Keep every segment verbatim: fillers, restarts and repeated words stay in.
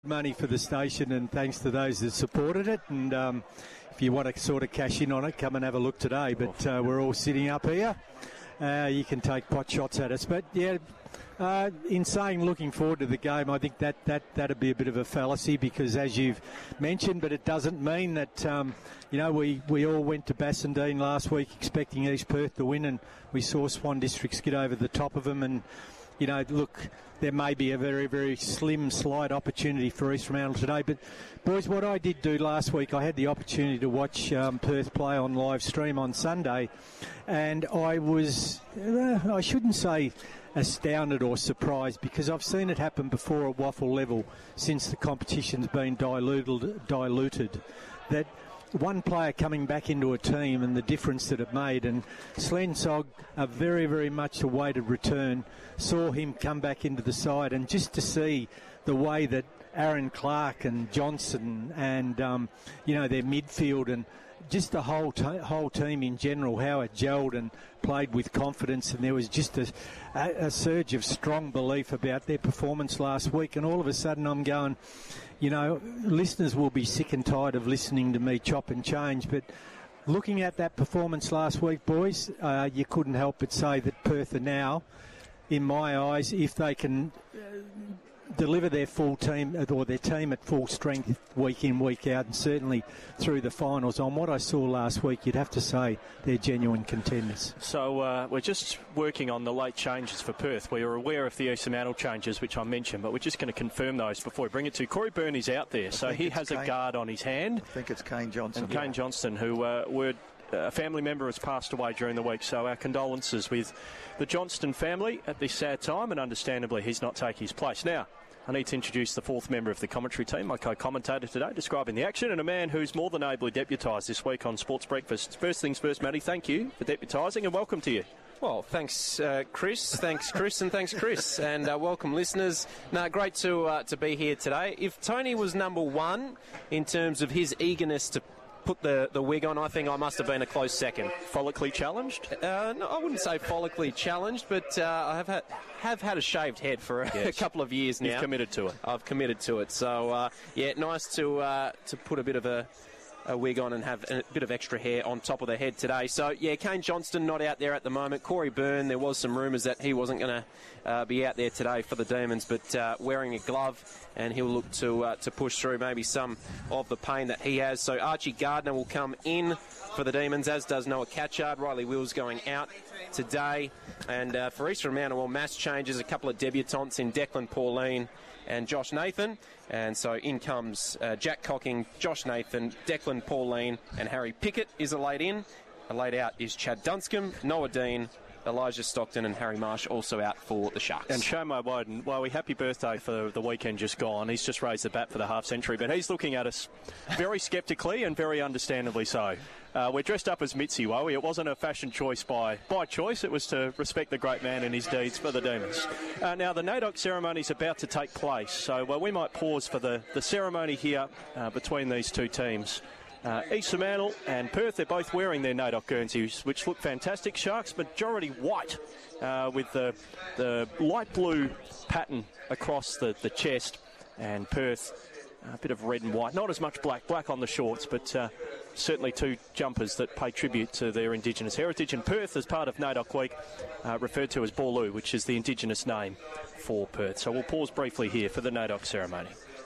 Money for the station, and thanks to those that supported it. And um, if you want to sort of cash in on it, come and have a look today. But uh, we're all sitting up here. Uh, you can take pot shots at us. But yeah, uh, in saying looking forward to the game, I think that that that'd be a bit of a fallacy, because as you've mentioned, but it doesn't mean that um, you know we, we all went to Bassendean last week expecting East Perth to win, and we saw Swan District skid over the top of them. And you know, look, there may be a very, very slim, slight opportunity for East Fremantle today. But, boys, what I did do last week, I had the opportunity to watch um, Perth play on live stream on Sunday, and I was, uh, I shouldn't say astounded or surprised, because I've seen it happen before at waffle level since the competition's been diluted, diluted that one player coming back into a team and the difference that it made. And Slensog, a very, very much awaited return, saw him come back into the side, and just to see the way that Aaron Clark and Johnson and, um, you know, their midfield and just the whole t- whole team in general, how it gelled and played with confidence, and there was just a, a, a surge of strong belief about their performance last week. And all of a sudden I'm going, you know, listeners will be sick and tired of listening to me chop and change, but looking at that performance last week, boys, uh, you couldn't help but say that Perth are now, in my eyes, if they can uh, deliver their full team or their team at full strength week in, week out, and certainly through the finals, on what I saw last week, you'd have to say they're genuine contenders. So uh, we're just working on the late changes for Perth. We are aware of the East Fremantle changes, which I mentioned, but we're just going to confirm those before we bring it to Corey Byrne. Is out there, so he has Kane. a guard on his hand. I think it's Kane Johnson. And Kane yeah. Johnston, who uh, were a family member has passed away during the week, so our condolences with the Johnston family at this sad time, and understandably he's not taking his place. Now, I need to introduce the fourth member of the commentary team, my co-commentator today, describing the action, and a man who's more than ably deputised this week on Sports Breakfast. First things first, Matty, thank you for deputising, and welcome to you. Well, thanks, uh, Chris. Thanks, Chris, and thanks, Chris. And uh, welcome, listeners. No, great to uh, to be here today. If Tony was number one in terms of his eagerness to put the, the wig on, I think I must have been a close second. Follically challenged? Uh, no, I wouldn't say follically challenged, but uh, I have had, have had a shaved head for a, yes. a couple of years now. You've committed to it. I've committed to it. So, uh, yeah, nice to uh, to put a bit of a, a wig on and have a bit of extra hair on top of the head today. So, yeah, Kane Johnston not out there at the moment. Corey Byrne, there was some rumours that he wasn't going to uh, be out there today for the Demons, but uh, wearing a glove, and he'll look to uh, to push through maybe some of the pain that he has. So Archie Gardner will come in for the Demons, as does Noah Catchard. Riley Wills going out today. And uh, for East Fremantle, well, mass changes, a couple of debutantes in Declan Pauline and Josh Nathan. And so in comes uh, Jack Cocking, Josh Nathan, Declan Pauline, and Harry Pickett is a laid in. A laid out is Chad Dunscombe, Noah Dean, Elijah Stockton and Harry Marsh also out for the Sharks. And Shomo Woden, well, we happy birthday for the weekend just gone. He's just raised the bat for the half century, but he's looking at us very sceptically and very understandably so. Uh, we're dressed up as Mitzi Wowie. It wasn't a fashion choice by by choice. It was to respect the great man and his deeds for the Demons. Uh, now, the NAIDOC ceremony is about to take place, so well, we might pause for the, the ceremony here uh, between these two teams. Uh, East Fremantle and Perth, they're both wearing their NAIDOC Guernseys, which look fantastic. Sharks, majority white, uh, with the the light blue pattern across the, the chest. And Perth, a bit of red and white. Not as much black, black on the shorts, but uh, certainly two jumpers that pay tribute to their Indigenous heritage. And Perth, as part of NAIDOC Week, uh, referred to as Boorloo, which is the Indigenous name for Perth. So we'll pause briefly here for the NAIDOC ceremony.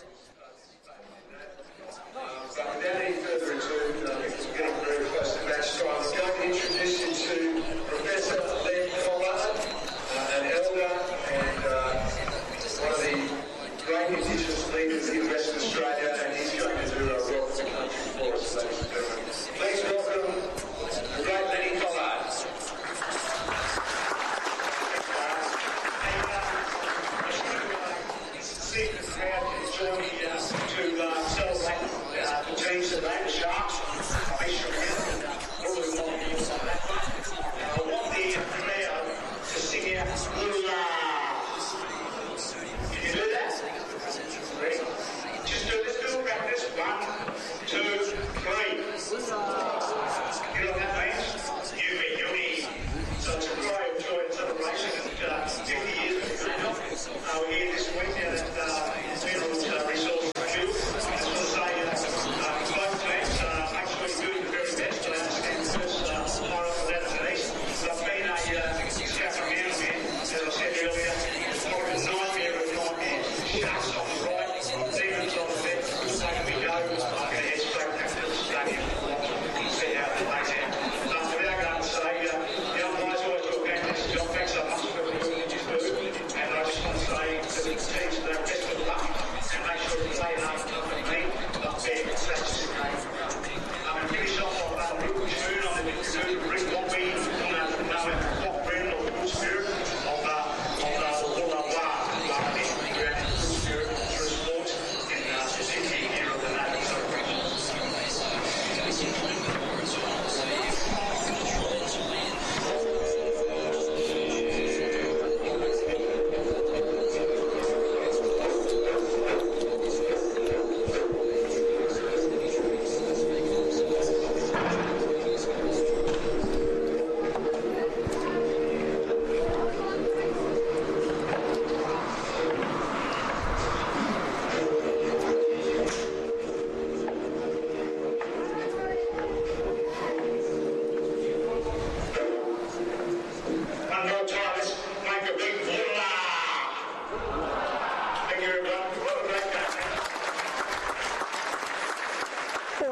Introduce you to Professor Len Collard, uh, an elder and uh, one of the great Indigenous leaders in Western Australia, and he's going to do a welcome country for us, ladies and gentlemen. Please welcome the great Lenny Collard. And uh, see the crowd is joining us to uh, celebrate uh, the teams today, the Sharks. I wish you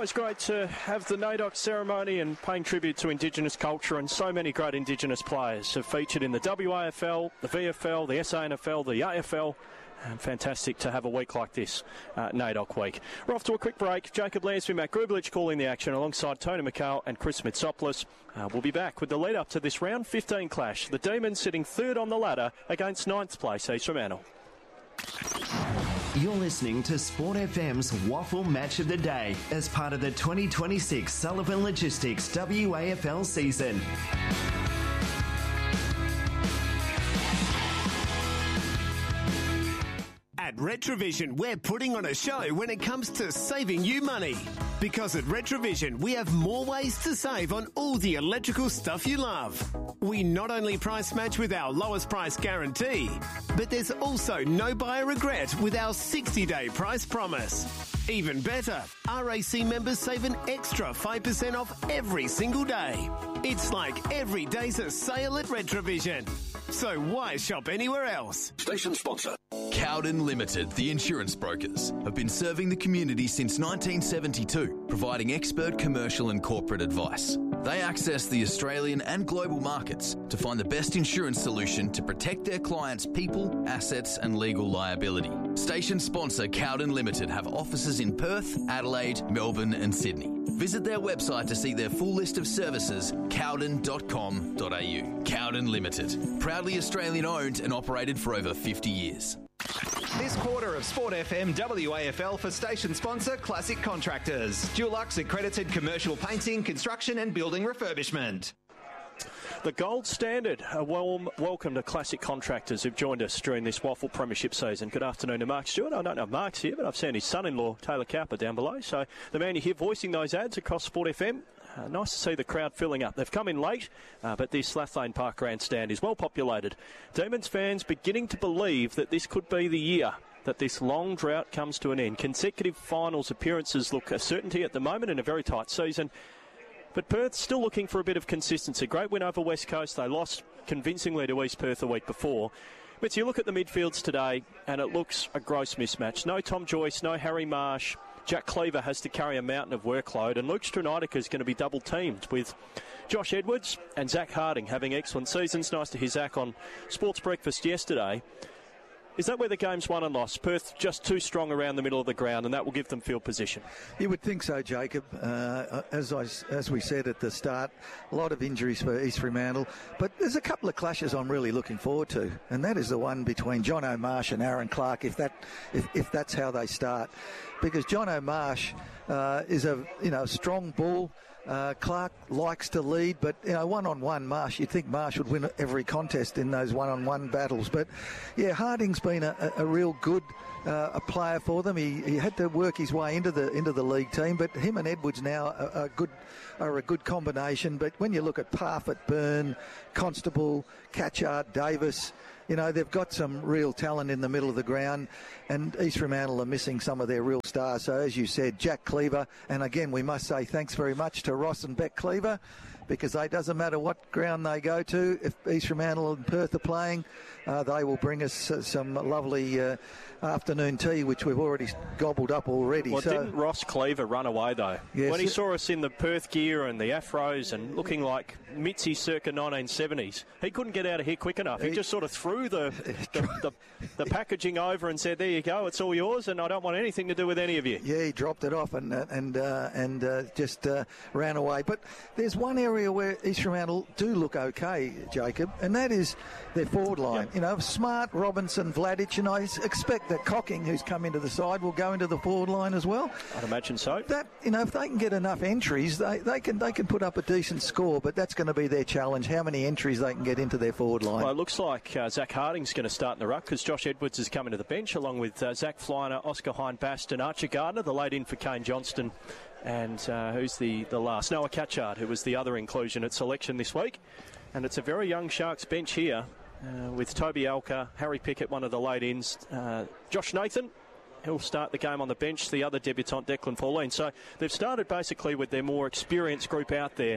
always great to have the NAIDOC ceremony and paying tribute to Indigenous culture, and so many great Indigenous players have featured in the W A F L, the V F L, the S A N F L, the A F L. And fantastic to have a week like this, uh, NAIDOC week. We're off to a quick break. Jacob Lansby, Matt Grublich calling the action alongside Tony McHale and Chris Mitsopoulos. Uh, we'll be back with the lead up to this round fifteen clash. The Demons sitting third on the ladder against ninth place East Fremantle. You're listening to Sport F M's Waffle Match of the Day as part of the twenty twenty-six Sullivan Logistics W A F L season. At Retrovision, we're putting on a show when it comes to saving you money. Because at Retrovision, we have more ways to save on all the electrical stuff you love. We not only price match with our lowest price guarantee, but there's also no buyer regret with our sixty-day price promise. Even better, R A C members save an extra five percent off every single day. It's like every day's a sale at Retrovision. So why shop anywhere else? Station sponsor. Cowden Limited, the insurance brokers, have been serving the community since nineteen seventy-two, providing expert commercial and corporate advice. They access the Australian and global markets to find the best insurance solution to protect their clients' people, assets and legal liability. Station sponsor Cowden Limited have offices in Perth, Adelaide, Melbourne and Sydney. Visit their website to see their full list of services, cowden dot com dot a u. Cowden Limited, proudly Australian owned and operated for over fifty years. This quarter of Sport F M W A F L for station sponsor Classic Contractors. Dulux accredited commercial painting, construction and building refurbishment. The gold standard. A warm welcome to Classic Contractors who've joined us during this Waffle Premiership season. Good afternoon to Mark Stewart. I don't know if Mark's here, but I've seen his son-in-law, Taylor Cowper, down below. So the man you hear voicing those ads across Sport F M. Uh, nice to see the crowd filling up. They've come in late, uh, but this Lathlane Park grandstand is well populated. Demons fans beginning to believe that this could be the year that this long drought comes to an end. Consecutive finals appearances look a certainty at the moment in a very tight season. But Perth still looking for a bit of consistency. Great win over West Coast. They lost convincingly to East Perth a week before. But you look at the midfields today, and it looks a gross mismatch. No Tom Joyce, no Harry Marsh. Jack Cleaver has to carry a mountain of workload, and Luke Strunaitica is going to be double-teamed with Josh Edwards and Zach Harding having excellent seasons. Nice to hear Zach on Sports Breakfast yesterday. Is that where the game's won and lost? Perth just too strong around the middle of the ground, and that will give them field position. You would think so, Jacob. Uh, as I, as we said at the start, a lot of injuries for East Fremantle, but there's a couple of clashes I'm really looking forward to, and that is the one between John O'Marsh and Aaron Clark. If that, if, if that's how they start, because John O'Marsh uh, is a you know strong bull. Uh, Clark likes to lead, but, you know, one-on-one Marsh, you'd think Marsh would win every contest in those one-on-one battles. But, yeah, Harding's been a, a real good uh, a player for them. He, he had to work his way into the into the league team, but him and Edwards now are, are, good, are a good combination. But when you look at Parfitt, Byrne, Constable, Catchard, Davis, you know, they've got some real talent in the middle of the ground, and East Fremantle are missing some of their real stars. So, as you said, Jack Cleaver, and again, we must say thanks very much to Ross and Beck Cleaver, because it doesn't matter what ground they go to. If East Fremantle and Perth are playing, uh, they will bring us uh, some lovely uh, afternoon tea, which we've already gobbled up already. Well, so, didn't Ross Cleaver run away, though? Yes, when he saw us in the Perth gear and the afros and looking like Mitzi circa nineteen seventies, he couldn't get out of here quick enough. He, he just sort of threw the the, the the packaging over and said, there you go, it's all yours, and I don't want anything to do with any of you. Yeah, he dropped it off and uh, and uh, and uh, just uh, ran away. But there's one area where East Fremantle do look okay, Jacob, and that is their forward line. Yep. You know, Smart, Robinson, Vladic, and I expect that Cocking, who's come into the side, will go into the forward line as well. I'd imagine so. That, you know, if they can get enough entries, they, they can they can put up a decent score, but that's going to be their challenge, how many entries they can get into their forward line. Well, it looks like uh, Zach Harding's going to start in the ruck because Josh Edwards is coming to the bench along with uh, Zach Fleiner, Oscar Hine-Bast and Archer Gardner, the late in for Kane Johnston. And uh, who's the, the last? Noah Catchard, who was the other inclusion at selection this week. And it's a very young Sharks bench here uh, with Toby Alker, Harry Pickett, one of the late ins, uh, Josh Nathan. He'll start the game on the bench, the other debutant, Declan Pauline. So they've started basically with their more experienced group out there.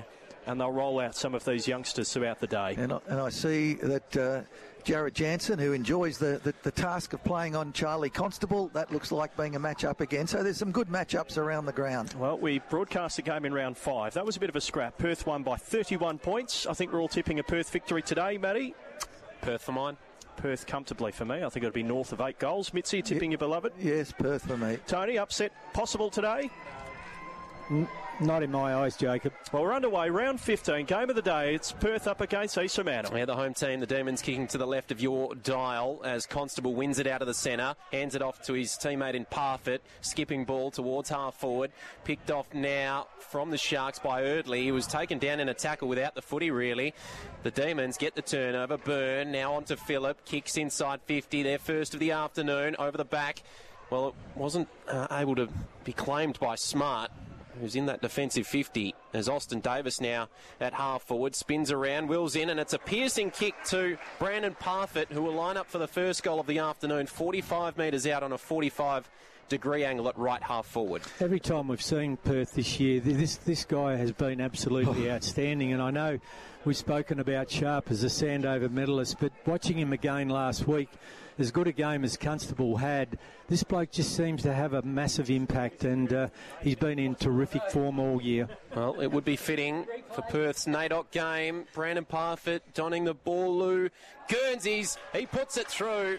and they'll roll out some of these youngsters throughout the day. And I, and I see that uh, Jared Jansen, who enjoys the, the, the task of playing on Charlie Constable, that looks like being a match-up again. So there's some good match-ups around the ground. Well, we broadcast the game in round five. That was a bit of a scrap. Perth won by thirty-one points. I think we're all tipping a Perth victory today, Matty. Perth for mine. Perth comfortably for me. I think it'll be north of eight goals. Mitzi, tipping your beloved? Yes, Perth for me. Tony, upset possible today? N- not in my eyes, Jacob. Well, we're underway. Round fifteen, game of the day. It's Perth up against East Fremantle. Yeah, the home team, the Demons, kicking to the left of your dial as Constable wins it out of the centre, hands it off to his teammate in Parfitt, skipping ball towards half forward, picked off now from the Sharks by Erdley. He was taken down in a tackle without the footy, really. The Demons get the turnover. Byrne now on to Phillip, kicks inside fifty, their first of the afternoon, over the back. Well, it wasn't uh, able to be claimed by Smart, who's in that defensive fifty, as Austin Davis now at half forward, spins around, wheels in, and it's a piercing kick to Brandon Parfitt, who will line up for the first goal of the afternoon, forty-five metres out on a forty-five degree angle at right half forward. Every time we've seen Perth this year, this this guy has been absolutely outstanding, and I know we've spoken about Sharp as a Sandover medalist, but watching him again last week, as good a game as Constable had, this bloke just seems to have a massive impact, and uh, he's been in terrific form all year. Well, it would be fitting for Perth's NAIDOC game. Brandon Parfitt donning the ball. Guernseys, he puts it through.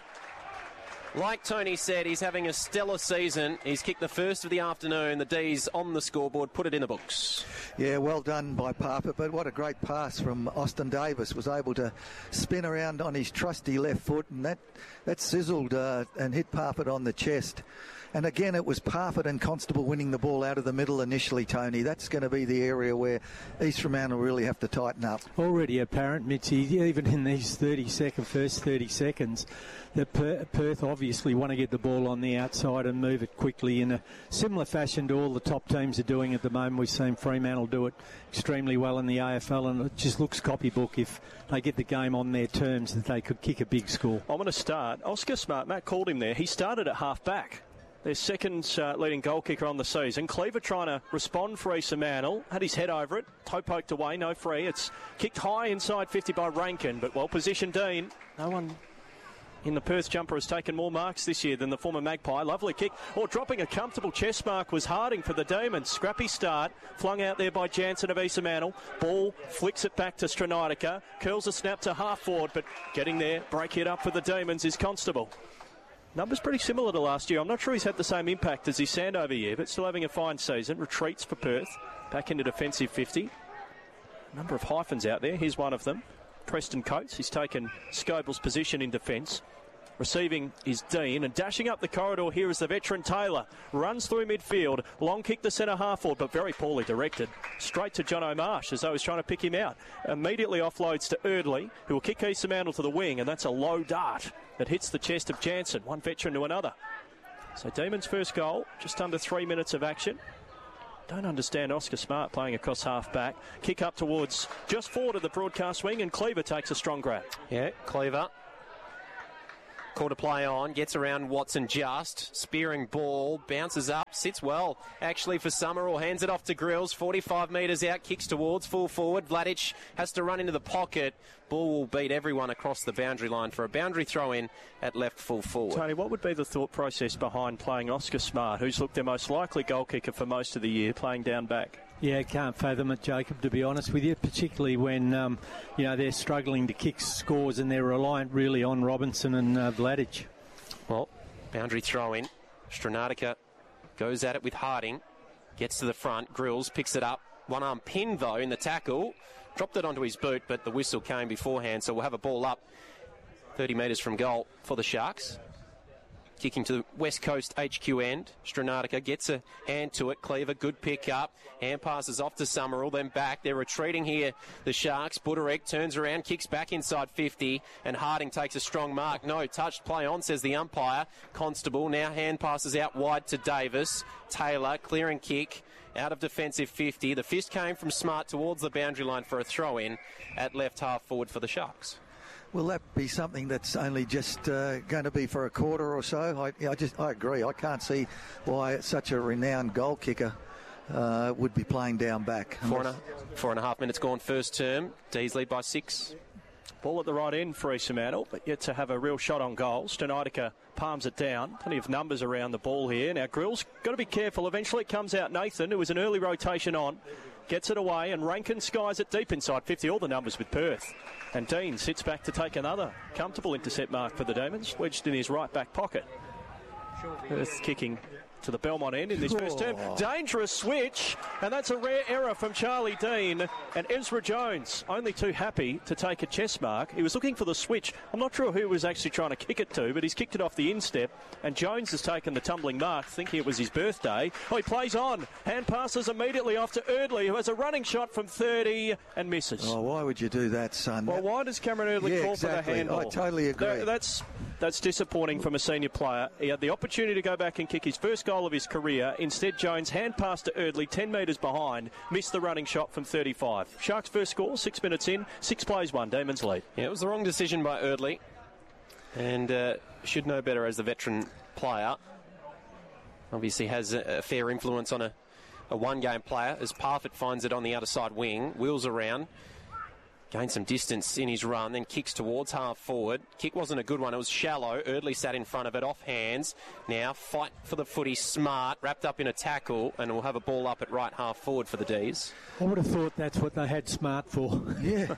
Like Tony said, he's having a stellar season. He's kicked the first of the afternoon. The D's on the scoreboard, put it in the books. Yeah, well done by Parfitt, but what a great pass from Austin Davis. Was able to spin around on his trusty left foot, and that, that sizzled uh, and hit Parfitt on the chest. And again, it was Parfitt and Constable winning the ball out of the middle initially, Tony. That's going to be the area where East Fremantle really have to tighten up. Already apparent, Mitzi, even in these thirty second, first thirty seconds, that Perth obviously want to get the ball on the outside and move it quickly in a similar fashion to all the top teams are doing at the moment. We've seen Fremantle do it extremely well in the A F L, and it just looks copybook if they get the game on their terms that they could kick a big score. I'm going to start. Oscar Smart, Matt called him there. He started at half back. Their second uh, leading goal kicker on the season. Cleaver trying to respond for East Fremantle. Had his head over it. Toe poked away, no free. It's kicked high inside fifty by Rankin, but well-positioned Dean. No one in the Perth jumper has taken more marks this year than the former Magpie. Lovely kick. Or oh, dropping a comfortable chest mark was Harding for the Demons. Scrappy start. Flung out there by Jansen of East Fremantle. Ball flicks it back to Stranitica. Curls a snap to half forward, but getting there, break it up for the Demons is Constable. Numbers pretty similar to last year. I'm not sure he's had the same impact as his Sandover year, but still having a fine season. Retreats for Perth. Back into defensive fifty. Number of hyphens out there. Here's one of them. Preston Coates. He's taken Scoble's position in defence. Receiving is Dean, and dashing up the corridor here is the veteran Taylor. Runs through midfield. Long kick to centre half forward, but very poorly directed. Straight to John O'Marsh as though he's trying to pick him out. Immediately offloads to Erdley, who will kick East Fremantle to the wing, and that's a low dart that hits the chest of Jansen. One veteran to another. So Demons' first goal, just under three minutes of action. Don't understand Oscar Smart playing across half back. Kick up towards just forward of the broadcast wing, and Cleaver takes a strong grab. Yeah, Cleaver. Call to play on, gets around Watson just, spearing ball, bounces up, sits well actually for Summerall, hands it off to Grills, forty-five metres out, kicks towards full forward. Vladic has to run into the pocket. Ball will beat everyone across the boundary line for a boundary throw in at left full forward. Tony, what would be the thought process behind playing Oscar Smart, who's looked their most likely goal kicker for most of the year, playing down back? Yeah, can't fathom it, Jacob, to be honest with you, particularly when, um, you know, they're struggling to kick scores and they're reliant really on Robinson and uh, Vladic. Well, boundary throw in. Stranatica goes at it with Harding. Gets to the front. Grills picks it up. One arm pin, though, in the tackle. Dropped it onto his boot, but the whistle came beforehand, so we'll have a ball up thirty metres from goal for the Sharks. Kicking to the West Coast H Q end. Stranatica gets a hand to it. Cleaver, good pick up. Hand passes off to Summerall, then back. They're retreating here, the Sharks. Buderek turns around, kicks back inside fifty, and Harding takes a strong mark. No, touched, play on, says the umpire. Constable now hand passes out wide to Davis. Taylor, clearing kick out of defensive fifty. The fist came from Smart towards the boundary line for a throw-in at left half forward for the Sharks. Will that be something that's only just uh, going to be for a quarter or so? I, I just I agree. I can't see why such a renowned goal kicker uh, would be playing down back. Four and, a, four and a half minutes gone first term. D's lead by six. Ball at the right end for East Fremantle, but yet to have a real shot on goal. Stenitica palms it down. Plenty of numbers around the ball here. Now, Grill's got to be careful. Eventually it comes out Nathan, who was an early rotation on. Gets it away, and Rankin skies it deep inside fifty. All the numbers with Perth. And Dean sits back to take another comfortable intercept mark for the Demons, wedged in his right back pocket. Perth kicking to the Belmont end in this first term. Dangerous switch, and that's a rare error from Charlie Dean. And Ezra Jones, only too happy to take a chest mark. He was looking for the switch. I'm not sure who he was actually trying to kick it to, but he's kicked it off the instep, and Jones has taken the tumbling mark, thinking it was his birthday. Oh, he plays on. Hand passes immediately off to Erdley, who has a running shot from thirty and misses. Oh, why would you do that, son? Well, why does Cameron Erdley yeah, call exactly. for the handball? I totally agree. No, that's... That's disappointing from a senior player. He had the opportunity to go back and kick his first goal of his career. Instead, Jones hand passed to Erdley, ten metres behind, missed the running shot from thirty-five. Sharks' first score, six minutes in, six plays one, Demons lead. Yeah, it was the wrong decision by Erdley, and uh, should know better as the veteran player. Obviously has a, a fair influence on a, a one-game player, as Parfitt finds it on the other side wing, wheels around. Gained some distance in his run, then kicks towards half forward. Kick wasn't a good one, it was shallow. Erdley sat in front of it, off hands. Now fight for the footy, Smart, wrapped up in a tackle, and we'll have a ball up at right half forward for the D's. I would have thought that's what they had Smart for. Yeah.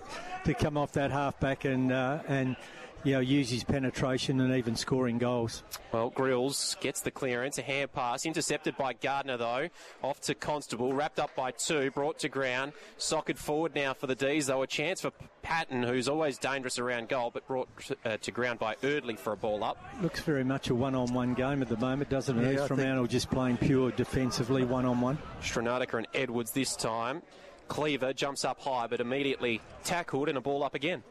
To come off that half-back and, uh, and you know, use his penetration and even scoring goals. Well, Grills gets the clearance, a hand pass, intercepted by Gardner though, off to Constable, wrapped up by two, brought to ground, socked forward now for the D's, though a chance for Patton, who's always dangerous around goal, but brought uh, to ground by Erdley for a ball up. Looks very much a one-on-one game at the moment, doesn't it? Yeah, East Fremantle just playing pure defensively, one-on-one. Stranatica and Edwards this time. Cleaver jumps up high, but immediately tackled and a ball up again.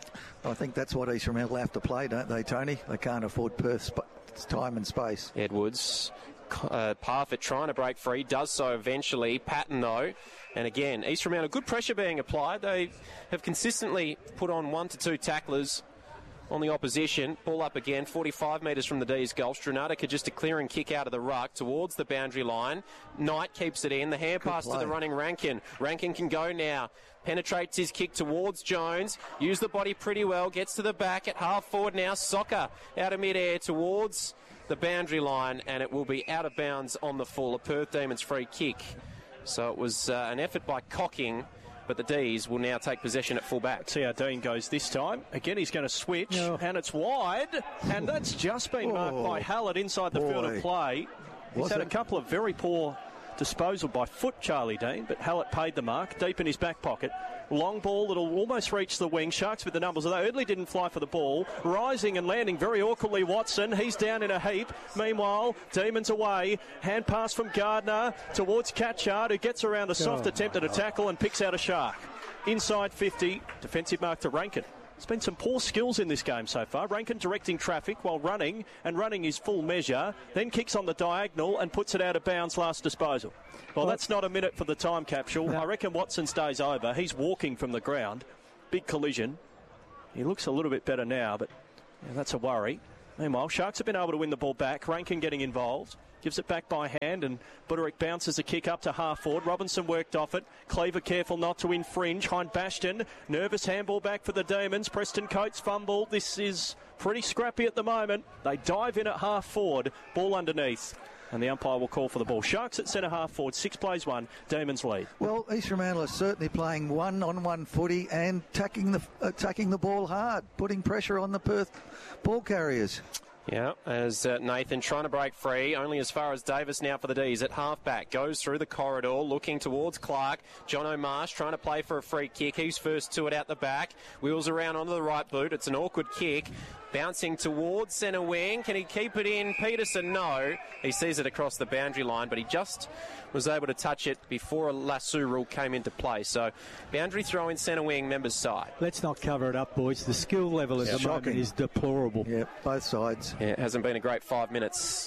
I think that's what East Fremantle have to play, don't they, Tony? They can't afford Perth's time and space. Edwards, uh, Parfitt trying to break free, does so eventually. Patton, though, and again, East Fremantle, good pressure being applied. They have consistently put on one to two tacklers on the opposition. Ball up again, forty-five metres from the D's goal. Stranatica just a clearing kick out of the ruck towards the boundary line. Knight keeps it in. The hand good pass play to the running Rankin. Rankin can go now. Penetrates his kick towards Jones. Used the body pretty well. Gets to the back at half forward now. Soccer out of mid-air towards the boundary line, and it will be out of bounds on the full. A Perth Demons free kick. So it was uh, an effort by Cocking, but the D's will now take possession at full back. See how Dean goes this time. Again, he's going to switch, no. and it's wide, and that's just been marked by Hallett inside the boy. field of play. He's Was had it? a couple of very poor disposal by foot, Charlie Dean, but Hallett paid the mark, deep in his back pocket. Long ball that'll almost reach the wing. Sharks with the numbers, although Erdley didn't fly for the ball. Rising and landing very awkwardly, Watson. He's down in a heap. Meanwhile, Demons away. Hand pass from Gardner towards Catchard, who gets around a soft oh, attempt at a tackle and picks out a Shark. Inside fifty, defensive mark to Rankin. There's been some poor skills in this game so far. Rankin directing traffic while running, and running is full measure, then kicks on the diagonal and puts it out of bounds last disposal. Well, that's not a minute for the time capsule. No. I reckon Watson stays over. He's walking from the ground. Big collision. He looks a little bit better now, but yeah, that's a worry. Meanwhile, Sharks have been able to win the ball back. Rankin getting involved. Gives it back by hand, and Buderick bounces a kick up to half forward. Robinson worked off it. Cleaver careful not to infringe. Hind Bastion, nervous handball back for the Demons. Preston Coates fumbled. This is pretty scrappy at the moment. They dive in at half forward. Ball underneath. And the umpire will call for the ball. Sharks at centre half forward. Six plays one. Demons lead. Well, East Fremantle are certainly playing one-on-one footy and attacking the, attacking the ball hard, putting pressure on the Perth ball carriers. Yeah, as uh, Nathan trying to break free, only as far as Davis now for the D's at half-back. Goes through the corridor, looking towards Clark. John O'Marsh trying to play for a free kick. He's first to it out the back. Wheels around onto the right boot. It's an awkward kick. Bouncing towards centre wing. Can he keep it in? Peterson, no. He sees it across the boundary line, but he just was able to touch it before a lasso rule came into play. So, boundary throw in centre wing, members side. Let's not cover it up, boys. The skill level at yeah, the moment is deplorable. Yeah, both sides. Yeah, it hasn't been a great five minutes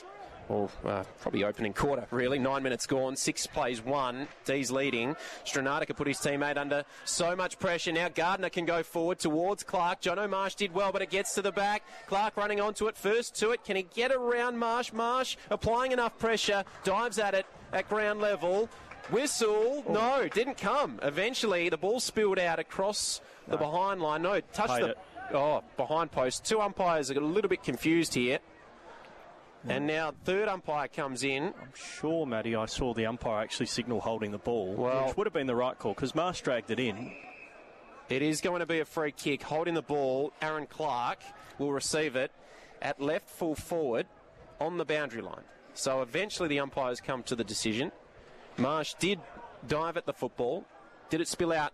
or uh, probably opening quarter, really. Nine minutes gone, six plays one. D's leading. Stranratica put his teammate under so much pressure. Now Gardner can go forward towards Clark. Jono Marsh did well, but it gets to the back. Clark running onto it, first to it. Can he get around Marsh? Marsh applying enough pressure, dives at it at ground level. Whistle, oh. no, didn't come. Eventually, the ball spilled out across no. the behind line. No, touched Paid the it. oh behind post. Two umpires are a little bit confused here. Yeah. And now third umpire comes in. I'm sure, Matty, I saw the umpire actually signal holding the ball, well, which would have been the right call because Marsh dragged it in. It is going to be a free kick. Holding the ball, Aaron Clark will receive it at left full forward on the boundary line. So eventually the umpires come to the decision. Marsh did dive at the football. Did it spill out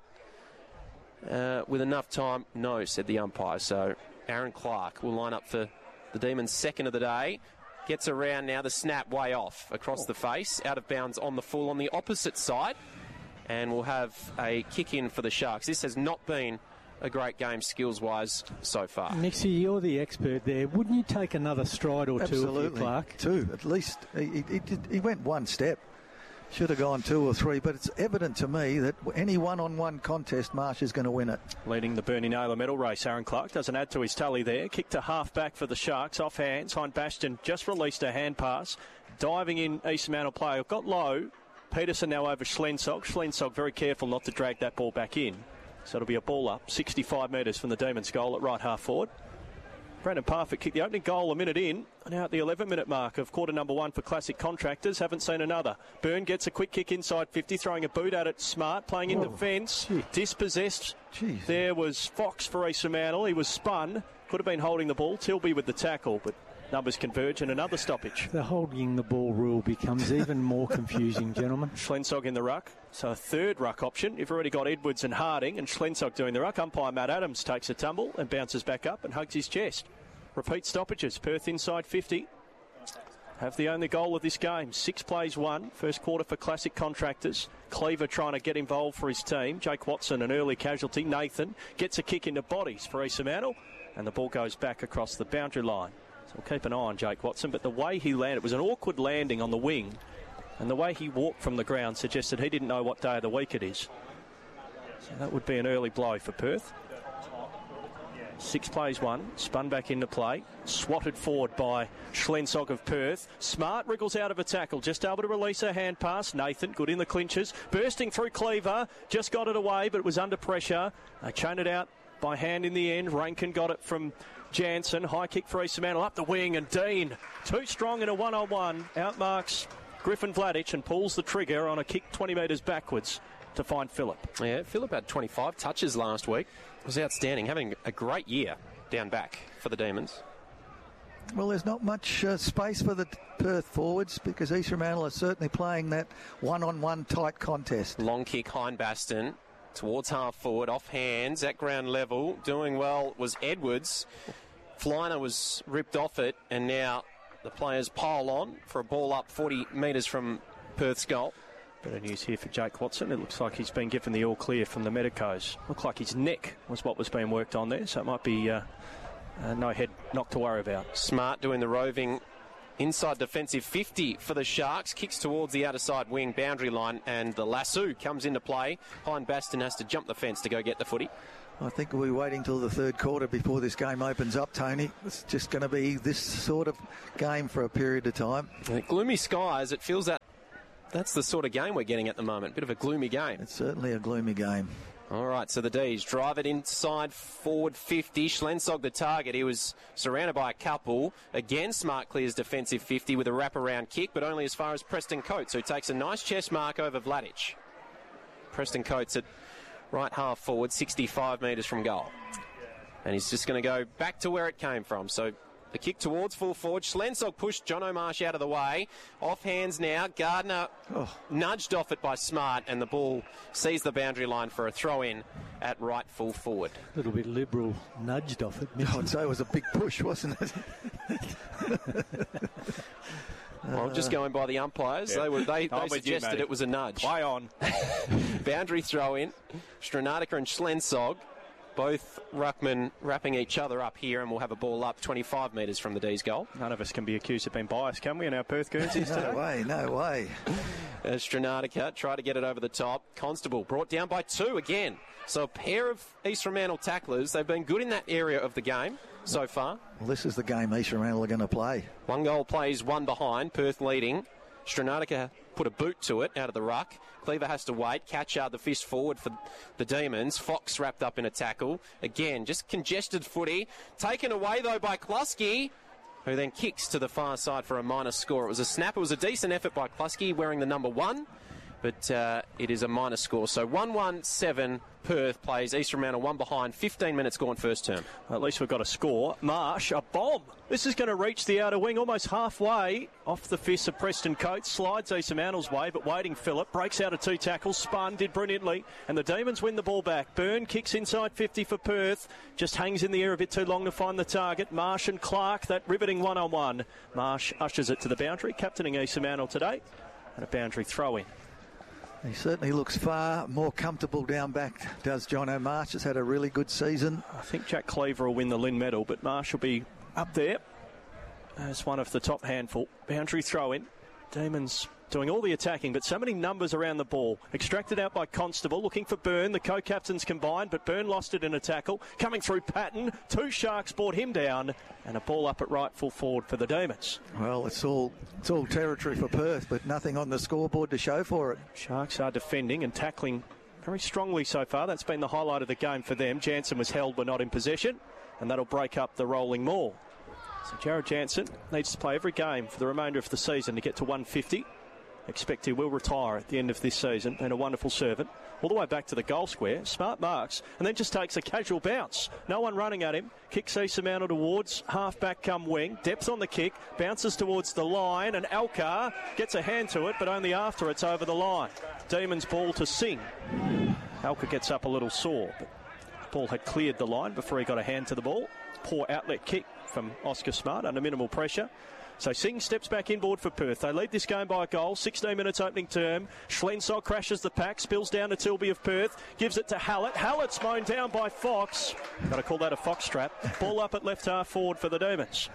uh, with enough time? No, said the umpire. So Aaron Clark will line up for the Demons' second of the day. Gets around now, the snap way off across the face, out of bounds on the full on the opposite side. And we'll have a kick in for the Sharks. This has not been a great game skills-wise so far. Nixie, you're the expert there. Wouldn't you take another stride or Absolutely. two of you, Clark? Two, at least. He, he, did, he went one step. Should have gone two or three, but it's evident to me that any one-on-one contest, Marsh is going to win it. Leading the Bernie Naylor medal race, Aaron Clark doesn't add to his tally there. Kick to half-back for the Sharks, off hands. Hein Bastion just released a hand pass. Diving in, East Mantle player. Got low. Peterson now over Schlensog. Schlensog very careful not to drag that ball back in. So it'll be a ball up, sixty-five metres from the Demons' goal at right half forward. Brandon Parfitt kicked the opening goal a minute in. Now at the eleven-minute mark of quarter number one for Classic Contractors. Haven't seen another. Byrne gets a quick kick inside fifty, throwing a boot at it. Smart, playing in Whoa. defence. Gee. Dispossessed. Jeez. There was Fox for East Fremantle. He was spun. Could have been holding the ball. Tilby with the tackle, but numbers converge and another stoppage. The holding the ball rule becomes even more confusing, gentlemen. Schlensog in the ruck. So a third ruck option. You've already got Edwards and Harding and Schlensog doing the ruck. Umpire Matt Adams takes a tumble and bounces back up and hugs his chest. Repeat stoppages. Perth inside fifty. Have the only goal of this game. Six plays one. First quarter for Classic Contractors. Cleaver trying to get involved for his team. Jake Watson, an early casualty. Nathan gets a kick into bodies for East Fremantle. And the ball goes back across the boundary line. So we'll keep an eye on Jake Watson. But the way he landed, it was an awkward landing on the wing. And the way he walked from the ground suggested he didn't know what day of the week it is. So that would be an early blow for Perth. Six plays one, spun back into play, swatted forward by Schlensog of Perth. Smart wriggles out of a tackle, just able to release a hand pass. Nathan, good in the clinches, bursting through Cleaver, just got it away, but it was under pressure. They chained it out by hand in the end. Rankin got it from Jansen. High kick for East Fremantle up the wing, and Dean, too strong in a one-on-one, outmarks Griffin Vladic and pulls the trigger on a kick twenty metres backwards to find Phillip. Yeah, Phillip had twenty-five touches last week. It was outstanding, having a great year down back for the Demons. Well, there's not much uh, space for the Perth forwards because East Fremantle are certainly plying that one-on-one tight contest. Long kick, Hein Baston towards half forward, off hands, at ground level. Doing well was Edwards. Flyner was ripped off it, and now the players pile on for a ball up forty metres from Perth's goal. Better news here for Jake Watson. It looks like he's been given the all clear from the medicos. Looked like his neck was what was being worked on there, so it might be uh, uh, no head knock to worry about. Smart doing the roving inside defensive fifty for the Sharks. Kicks towards the outer side wing boundary line, and the lasso comes into play. Hein Baston has to jump the fence to go get the footy. I think we'll be waiting till the third quarter before this game opens up, Tony. It's just going to be this sort of game for a period of time. Gloomy skies, it feels that that's the sort of game we're getting at the moment. Bit of a gloomy game. It's certainly a gloomy game. All right, so the D's drive it inside forward fifty. Schlensog the target. He was surrounded by a couple. Again, Smart clears defensive fifty with a wraparound kick, but only as far as Preston Coates, who takes a nice chest mark over Vladic. Preston Coates at right half forward, sixty-five metres from goal. And he's just going to go back to where it came from. So the kick towards full forward. Schlensog pushed Jono Marsh out of the way. Off hands now. Gardner oh. nudged off it by Smart, and the ball sees the boundary line for a throw-in at right full forward. A little bit liberal nudged off it. I'd say it was a big push, wasn't it? Well, just going by the umpires, yeah. they were they, they suggested you, it was a nudge. Play on. Boundary throw-in. Stranratica and Schlensog Both ruckmen wrapping each other up here, and we'll have a ball up twenty-five metres from the D's goal. None of us can be accused of being biased, can we, in our Perth Guernseys today? No way, no way. Uh, Stranatica tried to get it over the top. Constable brought down by two again. So a pair of East Fremantle tacklers. They've been good in that area of the game so far. Well, this is the game East Fremantle are going to play. One goal plays, one behind. Perth leading. Stranatica put a boot to it out of the ruck. Cleaver has to wait. Catchard the fist forward for the Demons. Fox wrapped up in a tackle. Again, just congested footy. Taken away, though, by Kluski, who then kicks to the far side for a minus score. It was a snap. It was a decent effort by Kluski, wearing the number one, but uh, it is a minus score. So one one seven, Perth plays East Fremantle one behind. fifteen minutes gone first term. Well, at least we've got a score. Marsh, a bomb. This is going to reach the outer wing almost halfway off the fist of Preston Coates. Slides East Fremantle's way, but waiting Phillip. Breaks out of two tackles. Spun, did brilliantly. And the Demons win the ball back. Byrne kicks inside fifty for Perth. Just hangs in the air a bit too long to find the target. Marsh and Clark, that riveting one-on-one. Marsh ushers it to the boundary, captaining East Fremantle today. And a boundary throw-in. He certainly looks far more comfortable down back, does Jono Marsh. Has had a really good season. I think Jack Cleaver will win the Lynn medal, but Marsh will be up there as one of the top handful. Boundary throw-in. Demons doing all the attacking, but so many numbers around the ball. Extracted out by Constable, looking for Byrne. The co-captains combined, but Byrne lost it in a tackle. Coming through Patton. Two Sharks brought him down, and a ball up at right full forward for the Demons. Well, it's all it's all territory for Perth, but nothing on the scoreboard to show for it. Sharks are defending and tackling very strongly so far. That's been the highlight of the game for them. Jansen was held but not in possession, and that'll break up the rolling maul. So Jared Jansen needs to play every game for the remainder of the season to get to one fifty. Expect he will retire at the end of this season. Been a wonderful servant. All the way back to the goal square. Smart marks. And then just takes a casual bounce. No one running at him. Kicks East Fremantle towards half-back come wing. Depth on the kick. Bounces towards the line. And Alcar gets a hand to it, but only after it's over the line. Demons ball to Singh. Alcar gets up a little sore. But the ball had cleared the line before he got a hand to the ball. Poor outlet kick from Oscar Smart under minimal pressure. So Singh steps back inboard for Perth. They lead this game by a goal. sixteen minutes opening term. Schlensog crashes the pack, spills down to Tilby of Perth, gives it to Hallett. Hallett's mown down by Fox. Got to call that a fox trap. Ball up at left half forward for the Demons.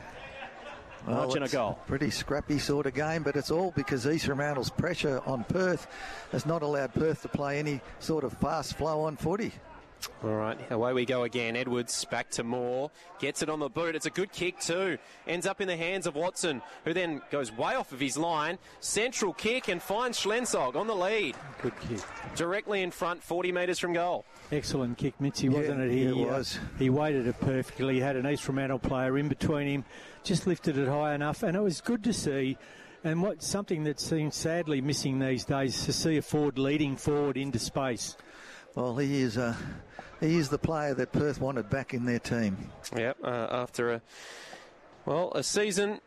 Well, Margin a goal. Pretty scrappy sort of game, but it's all because East Fremantle's pressure on Perth has not allowed Perth to play any sort of fast flow on footy. All right, away we go again. Edwards back to Moore. Gets it on the boot. It's a good kick too. Ends up in the hands of Watson, who then goes way off of his line. Central kick and finds Schlensog on the lead. Good kick. Directly in front, forty metres from goal. Excellent kick, Mitzi, wasn't yeah, it? He, it was. Uh, he weighted it perfectly. He had an East Fremantle player in between him. Just lifted it high enough. And it was good to see. And what something that seems sadly missing these days, to see a forward leading forward into space. Well, he is uh, he is the player that Perth wanted back in their team. Yep, uh, after a, well, a season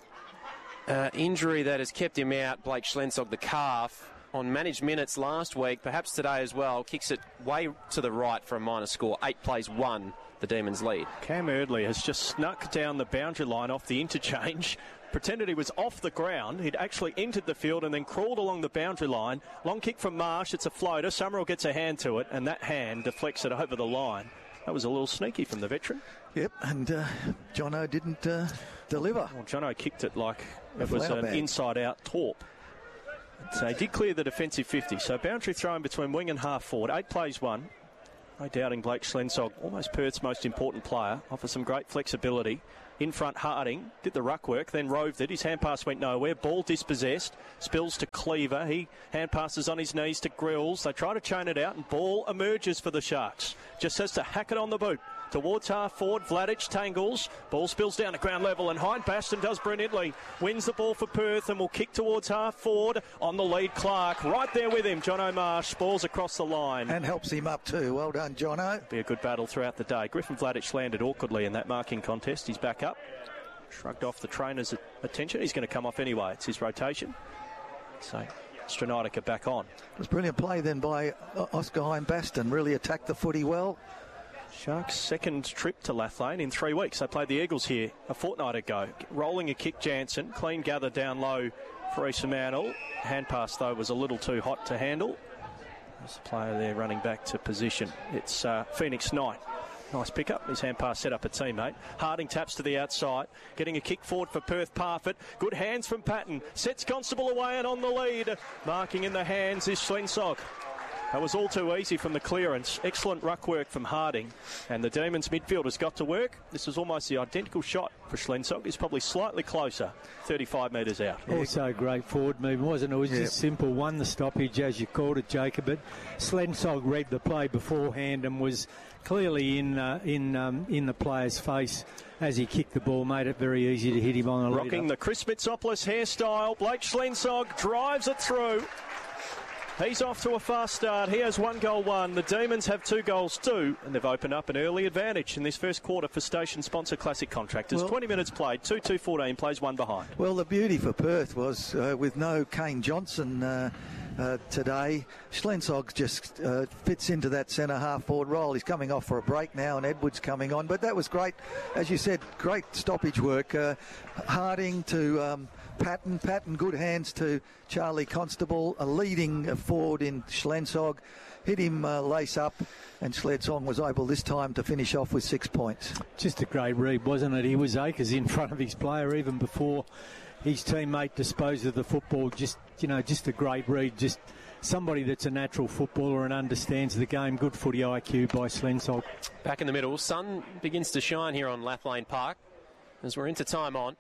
uh, injury that has kept him out, Blake Schlensog, the calf, on managed minutes last week, perhaps today as well, kicks it way to the right for a minor score. Eight plays one, the Demons lead. Cam Erdley has just snuck down the boundary line off the interchange. Pretended he was off the ground. He'd actually entered the field and then crawled along the boundary line. Long kick from Marsh. It's a floater. Summerall gets a hand to it, and that hand deflects it over the line. That was a little sneaky from the veteran. Yep, and uh, Jono didn't uh, deliver. Well, Jono kicked it like A it was flower an bag. inside-out torp. So he did clear the defensive fifty. So boundary thrown between wing and half forward. Eight plays one. No doubting Blake Schlensog, almost Perth's most important player, offers some great flexibility. In front, Harding did the ruck work, then roved it. His hand pass went nowhere. Ball dispossessed. Spills to Cleaver. He hand passes on his knees to Grills. They try to chain it out, and ball emerges for the Sharks. Just has to hack it on the boot. Towards half forward, Vladic tangles. Ball spills down to ground level, and Hind Baston does brilliantly. Wins the ball for Perth and will kick towards half forward. On the lead, Clark. Right there with him, Jono Marsh. Balls across the line. And helps him up too. Well done, Jono. Be a good battle throughout the day. Griffin Vladic landed awkwardly in that marking contest. He's back up. Shrugged off the trainer's attention. He's going to come off anyway. It's his rotation. So Stranatica back on. It was brilliant play then by Oscar Hind Baston. Really attacked the footy well. Sharks' second trip to Lathlane in three weeks. They played the Eagles here a fortnight ago. Rolling a kick, Jansen. Clean gather down low for East Fremantle. Hand pass, though, was a little too hot to handle. There's a player there running back to position. It's uh, Phoenix Knight. Nice pick-up. His hand pass set up a teammate. Harding taps to the outside. Getting a kick forward for Perth Parfitt. Good hands from Patton. Sets Constable away and on the lead. Marking in the hands is Schlensog. That was all too easy from the clearance. Excellent ruck work from Harding. And the Demons midfielders got to work. This was almost the identical shot for Schlensog. He's probably slightly closer, thirty-five metres out. Also great forward movement, wasn't it? It was yep. just simple. Won the stoppage, as you called it, Jacob. But Schlensog read the play beforehand and was clearly in uh, in um, in the player's face as he kicked the ball. Made it very easy to hit him on the lead. Rocking the Chris Mitsopoulos hairstyle. Blake Schlensog drives it through. He's off to a fast start. He has one goal, one. The Demons have two goals, two, and they've opened up an early advantage in this first quarter for station sponsor Classic Contractors. Well, twenty minutes played, two two fourteen, plays one behind. Well, the beauty for Perth was uh, with no Kane Johnson uh, uh, today, Schlensog just uh, fits into that centre half forward role. He's coming off for a break now, and Edwards coming on. But that was great, as you said, great stoppage work. Uh, Harding to Um, Patton, Patton, good hands to Charlie Constable, a leading forward in Schlensog, hit him uh, lace up, and Schlensog was able this time to finish off with six points. Just a great read, wasn't it? He was acres in front of his player even before his teammate disposed of the football. Just, you know, just a great read. Just somebody that's a natural footballer and understands the game. Good footy I Q by Schlensog. Back in the middle, sun begins to shine here on Lathlane Park as we're into time on.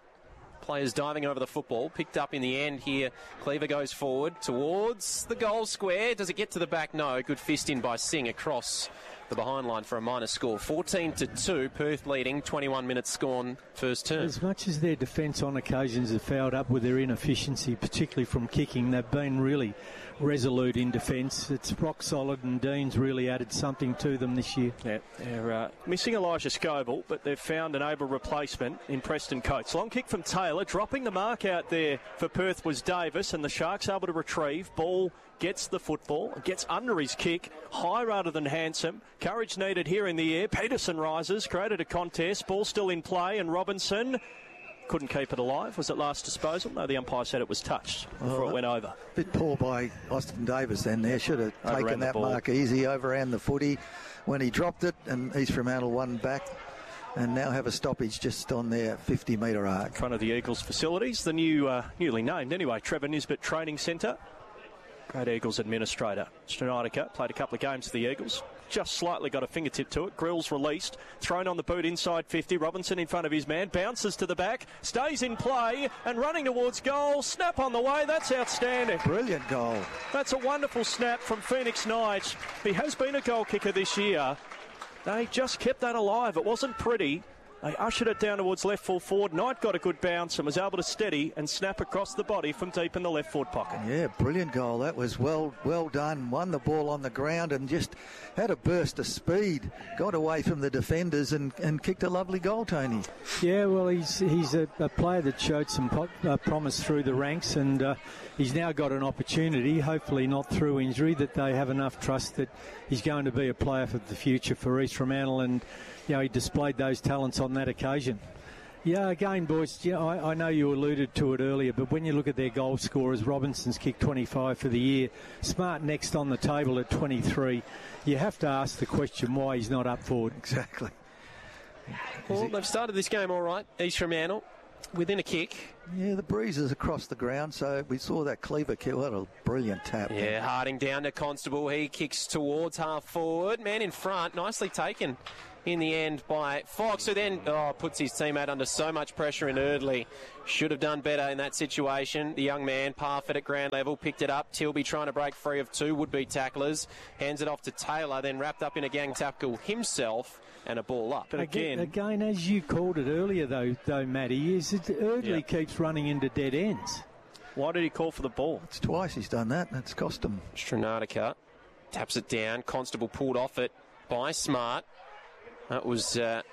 Players diving over the football, picked up in the end here. Cleaver goes forward towards the goal square. Does it get to the back? No. Good fist in by Singh across the behind line for a minor score. fourteen to two, Perth leading, twenty-one minutes gone first term. As much as their defence on occasions have fouled up with their inefficiency, particularly from kicking, they've been really resolute in defence. It's rock solid, and Dean's really added something to them this year. Yeah, they're uh, missing Elijah Scoble, but they've found an able replacement in Preston Coates. Long kick from Taylor, dropping the mark out there for Perth was Davis, and the Sharks able to retrieve. Ball gets the football, gets under his kick, high rather than handsome. Courage needed here in the air. Peterson rises, created a contest. Ball still in play, and Robinson couldn't keep it alive. Was it last disposal? No, the umpire said it was touched before well, it went over. Bit poor by Austin Davis then there. Should have Overran taken that ball. mark easy, overran the footy when he dropped it, and East Fremantle won back and now have a stoppage just on their fifty metre arc. In front of the Eagles facilities, the new, uh, newly named anyway, Trevor Nisbet Training Centre. Great Eagles administrator. Stranatica played a couple of games for the Eagles. Just slightly got a fingertip to it. Grills released. Thrown on the boot inside fifty. Robinson in front of his man. Bounces to the back. Stays in play and running towards goal. Snap on the way. That's outstanding. Brilliant goal. That's a wonderful snap from Phoenix Knights. He has been a goal kicker this year. They just kept that alive. It wasn't pretty. They ushered it down towards left full forward. Knight got a good bounce and was able to steady and snap across the body from deep in the left forward pocket. Yeah, brilliant goal. That was well well done. Won the ball on the ground and just had a burst of speed. Got away from the defenders and, and kicked a lovely goal, Tony. Yeah, well, he's he's a, a player that showed some po- uh, promise through the ranks, and uh, he's now got an opportunity, hopefully not through injury, that they have enough trust that he's going to be a player for the future for East Fremantle, and you know, he displayed those talents on that occasion. Yeah, again, boys, you know, I, I know you alluded to it earlier, but when you look at their goal scorers, Robinson's kicked twenty-five for the year, Smart next on the table at twenty-three. You have to ask the question why he's not up forward. Exactly. Well, they've started this game all right, East Fremantle, within a kick. Yeah, the breeze is across the ground, so we saw that Cleaver kill. What a brilliant tap. Yeah, Harding down to Constable. He kicks towards half forward. Man in front, nicely taken in the end by Fox, who then oh, puts his teammate under so much pressure in Erdley. Should have done better in that situation. The young man, Parfitt at ground level, picked it up. Tilby trying to break free of two would-be tacklers. Hands it off to Taylor, then wrapped up in a gang tackle himself and a ball up. But again, again, as you called it earlier, though, though Matty, is that Erdley Yeah. keeps running into dead ends. why did he call for the ball? It's twice he's done that, and it's cost him. Stranatica taps it down. Constable pulled off it by Smart. That was uh,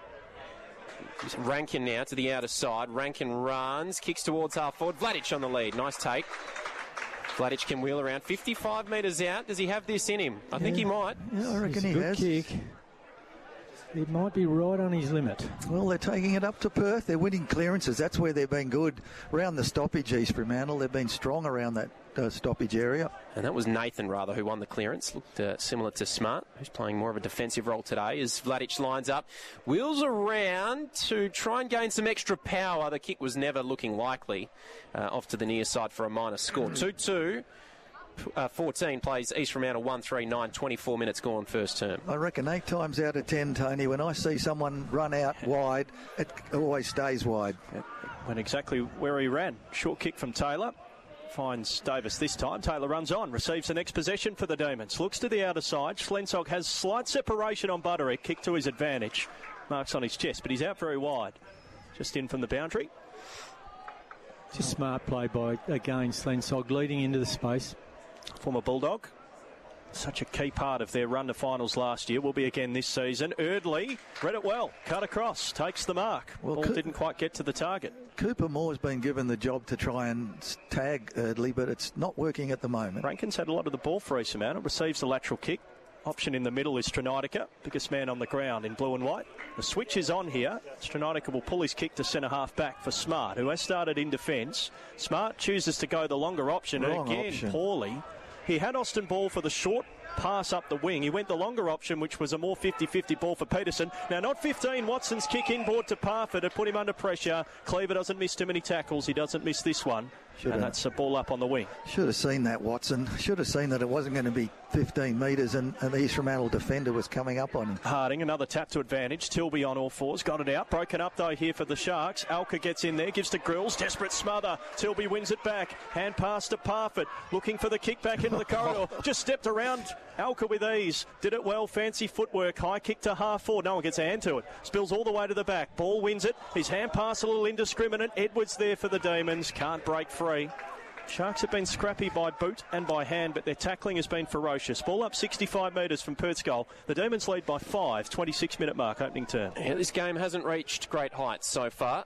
Rankin now to the outer side. Rankin runs, kicks towards half forward. Vladic on the lead. Nice take. Vladic can wheel around fifty-five metres out. Does he have this in him? I think he might. Yeah, I reckon It's a he good has. kick. It might be right on his limit. Well, they're taking it up to Perth. They're winning clearances. That's where they've been good. Around the stoppage, East Fremantle, they've been strong around that uh, stoppage area. And that was Nathan, rather, who won the clearance. Looked uh, similar to Smart, who's playing more of a defensive role today, as Vladic lines up. Wheels around to try and gain some extra power. The kick was never looking likely. Uh, off to the near side for a minor score. two two. Uh, fourteen plays East Fremantle one three nine, twenty-four minutes gone first term. I reckon eight times out of ten, Tony, when I see someone run out wide, it always stays wide. Yep. Went exactly where he ran. Short kick from Taylor. Finds Davis this time. Taylor runs on, receives the next possession for the Demons. Looks to the outer side. Schlensog has slight separation on Butterick. Kick to his advantage. Marks on his chest, but he's out very wide. Just in from the boundary. Just smart play by, again, Schlensog leading into the space. Former Bulldog. Such a key part of their run to finals last year. Will be again this season. Erdley read it well. Cut across. Takes the mark. Well, Ball Co- didn't quite get to the target. Cooper Moore's been given the job to try and tag Erdley, but it's not working at the moment. Rankin's had a lot of the ball for East Fremantle. Receives the lateral kick. Option in the middle is Stranitica, biggest man on the ground in blue and white. The switch is on here. Stranitica will pull his kick to centre half back for Smart, who has started in defence. Smart chooses to go the longer option, Wrong and again, option. poorly. He had Austin Ball for the short pass up the wing. He went the longer option, which was a more fifty-fifty ball for Peterson. Now, not fifteen. Watson's kick inboard to Parfitt. It put him under pressure. Cleaver doesn't miss too many tackles. He doesn't miss this one. Should and have. that's a ball up on the wing. Should have seen that, Watson. Should have seen that it wasn't going to be fifteen metres and, and the East Fremantle defender was coming up on him. Harding, another tap to advantage. Tilby on all fours. Got it out. Broken up, though, here for the Sharks. Alka gets in there. Gives to Grills. Desperate smother. Tilby wins it back. Hand pass to Parfitt. Looking for the kick back into the corridor. Just stepped around Alka with ease. Did it well. Fancy footwork. High kick to half forward. No one gets a hand to it. Spills all the way to the back. Ball wins it. His hand pass a little indiscriminate. Edwards there for the Demons. Can't break free. Sharks have been scrappy by boot and by hand, but their tackling has been ferocious. Ball up sixty-five metres from Perth's goal. The Demons lead by five, twenty-six minute mark, opening turn. Yeah, this game hasn't reached great heights so far.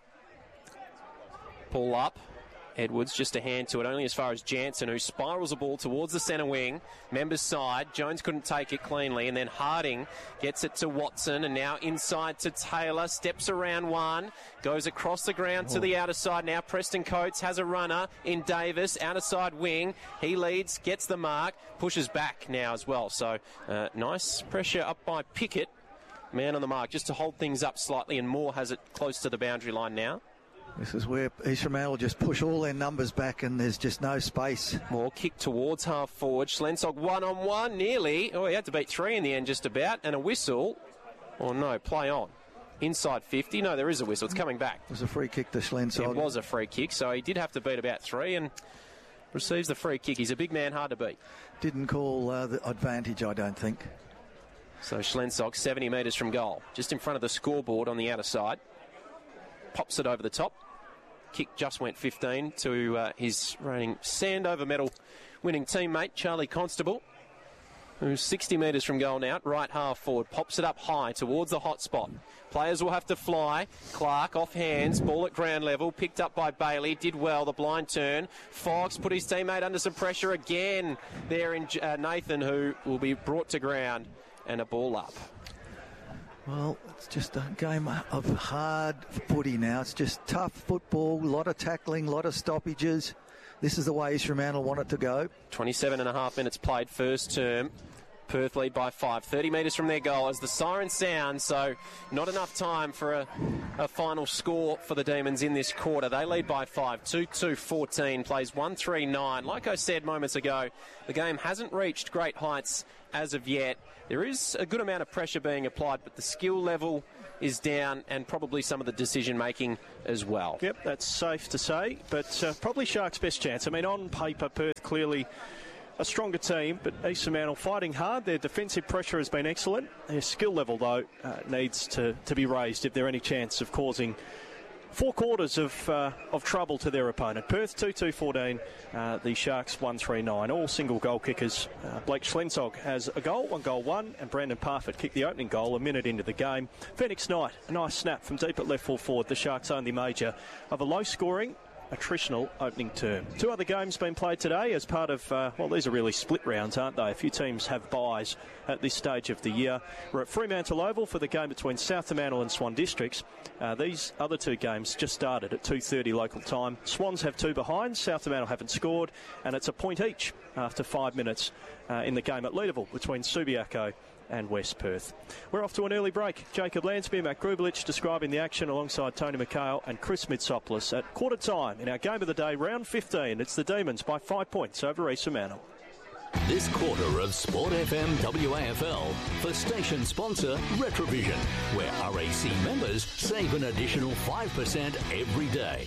Ball up. Edwards just a hand to it, only as far as Jansen, who spirals the ball towards the centre wing. Members side. Jones couldn't take it cleanly, and then Harding gets it to Watson, and now inside to Taylor. Steps around one, goes across the ground oh. to the outer side. Now Preston Coates has a runner in Davis, outer side wing. He leads, gets the mark, pushes back now as well. So uh, nice pressure up by Pickett. Man on the mark, just to hold things up slightly, and Moore has it close to the boundary line now. This is where East Fremantle just push all their numbers back and there's just no space. More kick towards half forward. Schlensog one on one, nearly. Oh, he had to beat three in the end just about. And a whistle. Oh, no, play on. Inside fifty. No, there is a whistle. It's coming back. It was a free kick to Schlensog. It was a free kick, so he did have to beat about three and receives the free kick. He's a big man, hard to beat. Didn't call uh, the advantage, I don't think. So Schlensog, seventy metres from goal. Just in front of the scoreboard on the outer side. Pops it over the top. Kick just went fifteen to uh, his reigning Sandover medal winning teammate, Charlie Constable, who's sixty metres from goal now, right half forward. Pops it up high towards the hot spot. Players will have to fly. Clark off hands, ball at ground level, picked up by Bailey, did well, the blind turn. Fox put his teammate under some pressure again there in uh, Nathan, who will be brought to ground, and a ball up. Well, it's just a game of hard footy now. It's just tough football, a lot of tackling, a lot of stoppages. This is the way East Fremantle want it to go. twenty-seven and a half minutes played first term. Perth lead by five, thirty metres from their goal as the siren sounds, so not enough time for a, a final score for the Demons in this quarter. They lead by five, two two fourteen, plays one three nine. Like I said moments ago, the game hasn't reached great heights as of yet. There is a good amount of pressure being applied, but the skill level is down and probably some of the decision-making as well. Yep, that's safe to say, but uh, probably Sharks' best chance. I mean, on paper, Perth clearly a stronger team, but East Fremantle fighting hard. Their defensive pressure has been excellent. Their skill level, though, uh, needs to, to be raised if they're any chance of causing four quarters of uh, of trouble to their opponent. Perth two two fourteen, uh, the Sharks one three nine. All single goal kickers. Uh, Blake Schlensog has a goal, one goal one, and Brandon Parfitt kicked the opening goal a minute into the game. Phoenix Knight, a nice snap from deep at left full forward, the Sharks' only major of a low-scoring attritional opening term. Two other games being played today as part of, uh, well, these are really split rounds, aren't they? A few teams have byes at this stage of the year. We're at Fremantle Oval for the game between South Fremantle and Swan Districts. Uh, these other two games just started at two thirty local time. Swans have two behind, South Fremantle haven't scored, and it's a point each after five minutes uh, in the game at Leederville between Subiaco and West Perth. We're off to an early break. Jacob Lansby and Matt Grubelich describing the action alongside Tony McHale and Chris Mitsopoulos at quarter time in our game of the day, round fifteen. It's the Demons by five points over East Fremantle. This quarter of Sport F M W A F L for station sponsor Retrovision, where R A C members save an additional five percent every day.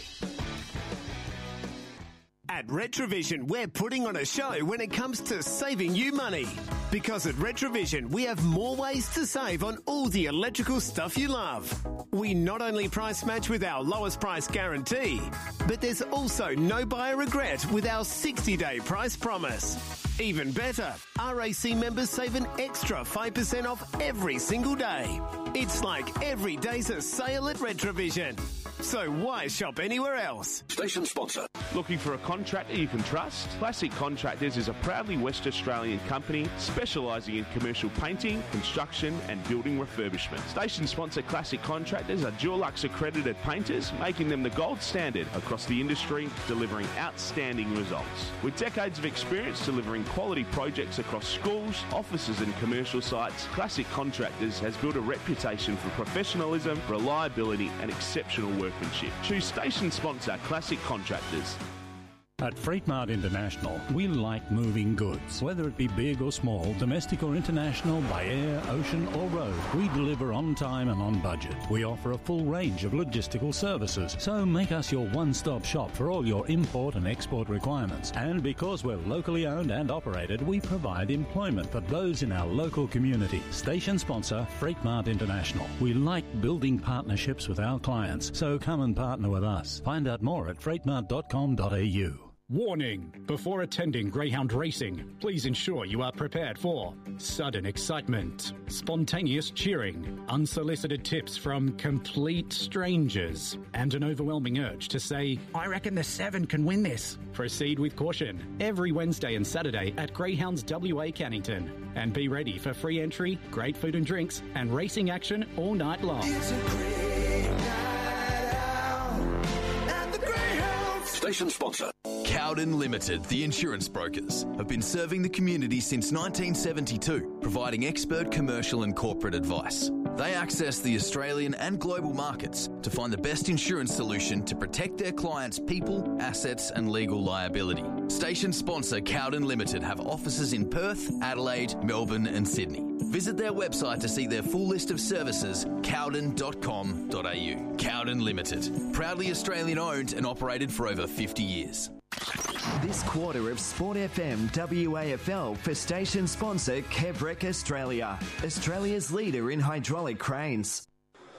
At Retrovision, we're putting on a show when it comes to saving you money. Because at Retrovision, we have more ways to save on all the electrical stuff you love. We not only price match with our lowest price guarantee, but there's also no buyer regret with our sixty-day price promise. Even better, R A C members save an extra five percent off every single day. It's like every day's a sale at Retrovision. So why shop anywhere else? Station sponsor. Looking for a contractor you can trust? Classic Contractors is a proudly West Australian company specialising in commercial painting, construction and building refurbishment. Station sponsor Classic Contractors are Dulux accredited painters, making them the gold standard across the industry, delivering outstanding results. With decades of experience delivering quality projects across schools, offices and commercial sites, Classic Contractors has built a reputation for professionalism, reliability and exceptional workmanship. Choose station sponsor Classic Contractors. At Freight Mart International, we like moving goods. Whether it be big or small, domestic or international, by air, ocean or road, we deliver on time and on budget. We offer a full range of logistical services, so make us your one-stop shop for all your import and export requirements. And because we're locally owned and operated, we provide employment for those in our local community. Station sponsor, Freight Mart International. We like building partnerships with our clients, so come and partner with us. Find out more at freight mart dot com dot a u. Warning! Before attending greyhound racing, please ensure you are prepared for sudden excitement, spontaneous cheering, unsolicited tips from complete strangers, and an overwhelming urge to say, "I reckon the seven can win this." Proceed with caution every Wednesday and Saturday at Greyhounds W A Cannington. And be ready for free entry, great food and drinks, and racing action all night long. It's a great night out at the Greyhounds. Station sponsor. Cowden Limited, the insurance brokers, have been serving the community since nineteen seventy-two, providing expert commercial and corporate advice. They access the Australian and global markets to find the best insurance solution to protect their clients' people, assets and legal liability. Station sponsor Cowden Limited have offices in Perth, Adelaide, Melbourne and Sydney. Visit their website to see their full list of services, cowden dot com dot a u. Cowden Limited, proudly Australian owned and operated for over fifty years. This quarter of Sport F M W A F L for station sponsor Kevrec Australia, Australia's leader in hydraulic cranes.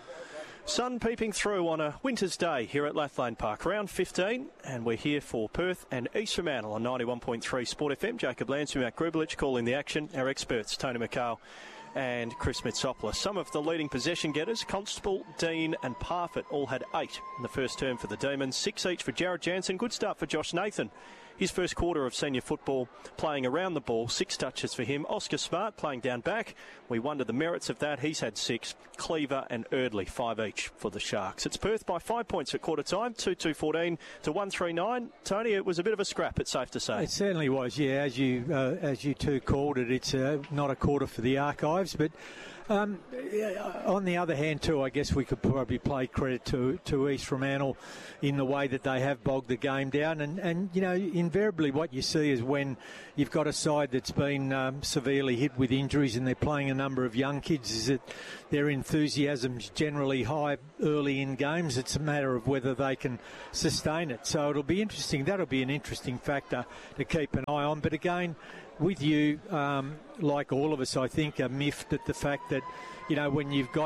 Sun peeping through on a winter's day here at Lathlane Park, round fifteen, and we're here for Perth and East Fremantle on ninety-one point three Sport F M. Jacob Lansby, Matt Grubelich calling the action. Our experts, Tony McHale and Chris Mitsopoulos. Some of the leading possession getters, Constable, Dean and Parfitt, all had eight in the first term for the Demons, six each for Jared Jansen. Good start for Josh Nathan. His first quarter of senior football, playing around the ball, six touches for him. Oscar Smart playing down back. We wonder the merits of that. He's had six. Cleaver and Erdley, five each for the Sharks. It's Perth by five points at quarter time, two two fourteen to one three nine. Tony, it was a bit of a scrap, it's safe to say. It certainly was, yeah. As you uh, as you two called it, it's uh, not a quarter for the Archives, but Um, on the other hand, too, I guess we could probably play credit to, to East Fremantle in the way that they have bogged the game down. And, and, you know, invariably what you see is when you've got a side that's been um, severely hit with injuries and they're playing a number of young kids, is that their enthusiasm's generally high early in games. It's a matter of whether they can sustain it. So it'll be interesting. That'll be an interesting factor to keep an eye on. But again, with you, um, like all of us, I think, are miffed at the fact that, you know, when you've got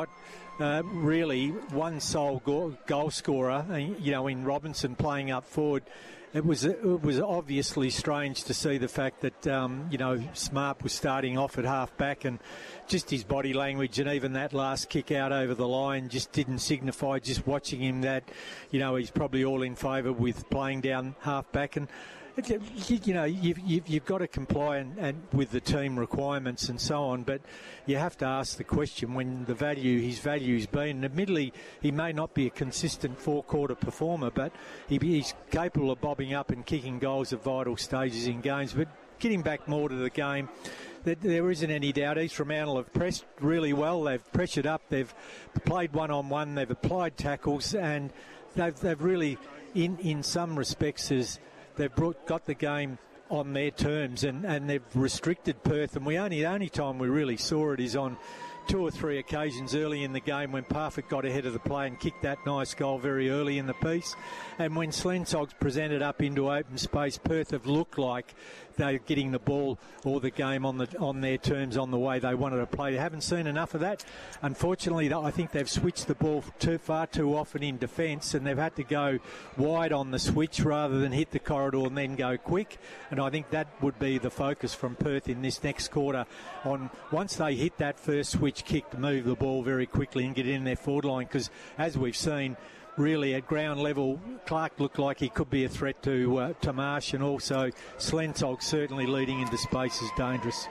uh, really one sole goal, goal scorer, you know, in Robinson playing up forward. It was it was obviously strange to see the fact that, um, you know, Smart was starting off at half-back, and just his body language and even that last kick out over the line just didn't signify, just watching him, that, you know, he's probably all in favour with playing down half-back. And you know, you've, you've, you've got to comply and, and with the team requirements and so on, but you have to ask the question when the value, his value's been. And admittedly, he may not be a consistent four-quarter performer, but he, he's capable of bobbing up and kicking goals at vital stages in games. But getting back more to the game, there isn't any doubt East Fremantle have pressed really well. They've pressured up, they've played one-on-one, they've applied tackles, and they've, they've really, in, in some respects, as they've brought, got the game on their terms, and, and they've restricted Perth. And we only the only time we really saw it is on two or three occasions early in the game when Parfitt got ahead of the play and kicked that nice goal very early in the piece. And when Slensogs presented up into open space, Perth have looked like they're getting the ball or the game on the on their terms, on the way they wanted to play. They haven't seen enough of that. Unfortunately, I think they've switched the ball too far too often in defence, and they've had to go wide on the switch rather than hit the corridor and then go quick. And I think that would be the focus from Perth in this next quarter. On once they hit that first switch kick, to move the ball very quickly and get in their forward line, because as we've seen, really at ground level, Clark looked like he could be a threat to uh, to Marsh, and also Slensog certainly leading into space is dangerous.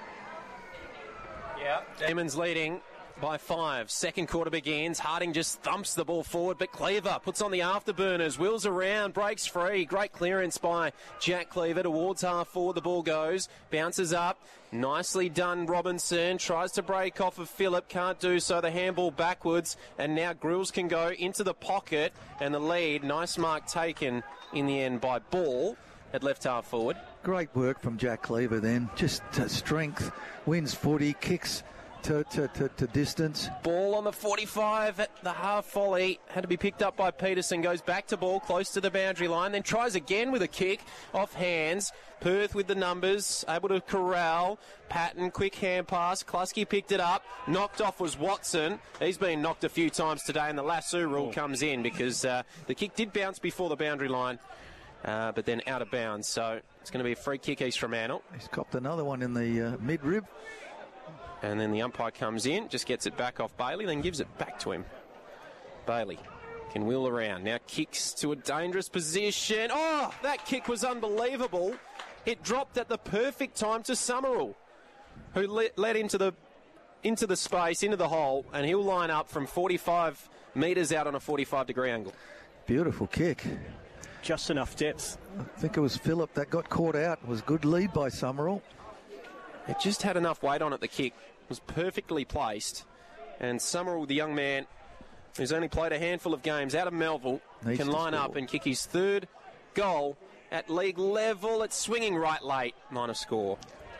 Yeah, Demons leading by five. Second quarter begins. Harding just thumps the ball forward, but Cleaver puts on the afterburners, wheels around, breaks free. Great clearance by Jack Cleaver towards half forward. The ball goes, bounces up. Nicely done, Robinson. Tries to break off of Phillip, can't do so. The handball backwards, and now Grills can go into the pocket, and the lead, nice mark taken in the end by Ball at left half forward. Great work from Jack Cleaver then. Just uh, strength, wins footy, kicks To, to, to, to distance. Ball on the forty-five at the half volley. Had to be picked up by Peterson. Goes back to Ball, close to the boundary line. Then tries again with a kick off hands. Perth with the numbers, able to corral. Patton, quick hand pass. Klusky picked it up. Knocked off was Watson. He's been knocked a few times today, and the lasso rule oh. comes in because uh, the kick did bounce before the boundary line, uh, but then out of bounds. So it's going to be a free kick East Fremantle. He's copped another one in the uh, mid-rib. And then the umpire comes in, just gets it back off Bailey, then gives it back to him. Bailey can wheel around. Now kicks to a dangerous position. Oh, that kick was unbelievable. It dropped at the perfect time to Summerall, who let, led into the into the space, into the hole, and he'll line up from forty-five metres out on a forty-five degree angle. Beautiful kick. Just enough depth. I think it was Phillip that got caught out. It was good lead by Summerall. It just had enough weight on it, the kick. It was perfectly placed. And Summerall, the young man, who's only played a handful of games out of Melville, Needs can line up and kick his third goal at league level. It's swinging right late, minor score.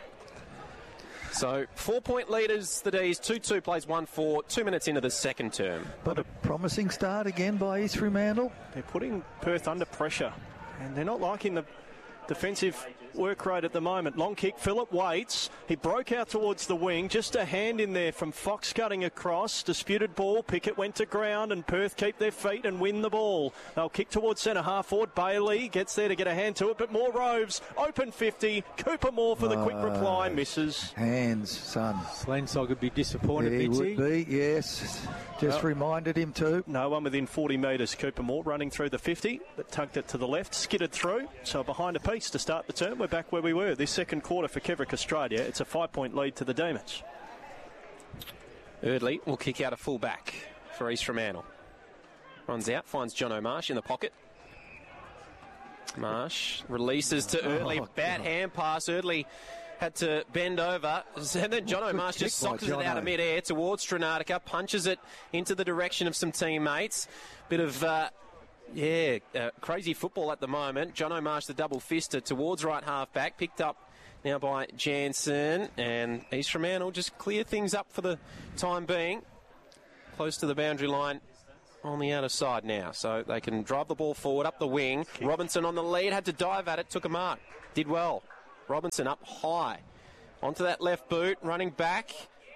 So, four-point leaders, the D's, two two plays one four, two minutes into the second term. But a promising start again by East Fremantle. They're putting Perth under pressure, and they're not liking the defensive work rate at the moment. Long kick, Phillip waits. He broke out towards the wing. Just a hand in there from Fox cutting across. Disputed ball. Pickett went to ground, and Perth keep their feet and win the ball. They'll kick towards centre half forward. Bailey gets there to get a hand to it, but more Roves. Open fifty. Cooper Moore for the uh, quick reply. Misses. Hands, son. Slensog would be disappointed, He Mitzi. would be, yes. Just well, reminded him too. No one within forty metres. Cooper Moore running through the fifty, but tugged it to the left, skidded through. So behind a piece to start the term. We're back where we were. This second quarter for Kevrick Australia, it's a five-point lead to the Demons. Eardley will kick out a full back for East Fremantle. Runs out, finds John O'Marsh in the pocket. Marsh releases to Eardley. Oh, Bad God. hand pass. Eardley had to bend over, and then John O'Marsh just sockers it out of mid-air towards Stranatica, punches it into the direction of some teammates. Bit of... Uh, Yeah, uh, crazy football at the moment. John O'Marsh, the double fister towards right half back, picked up now by Jansen, and East Fremantle just clear things up for the time being. Close to the boundary line on the outer side now, so they can drive the ball forward up the wing. Kick. Robinson on the lead, had to dive at it, took a mark, did well. Robinson up high onto that left boot, running back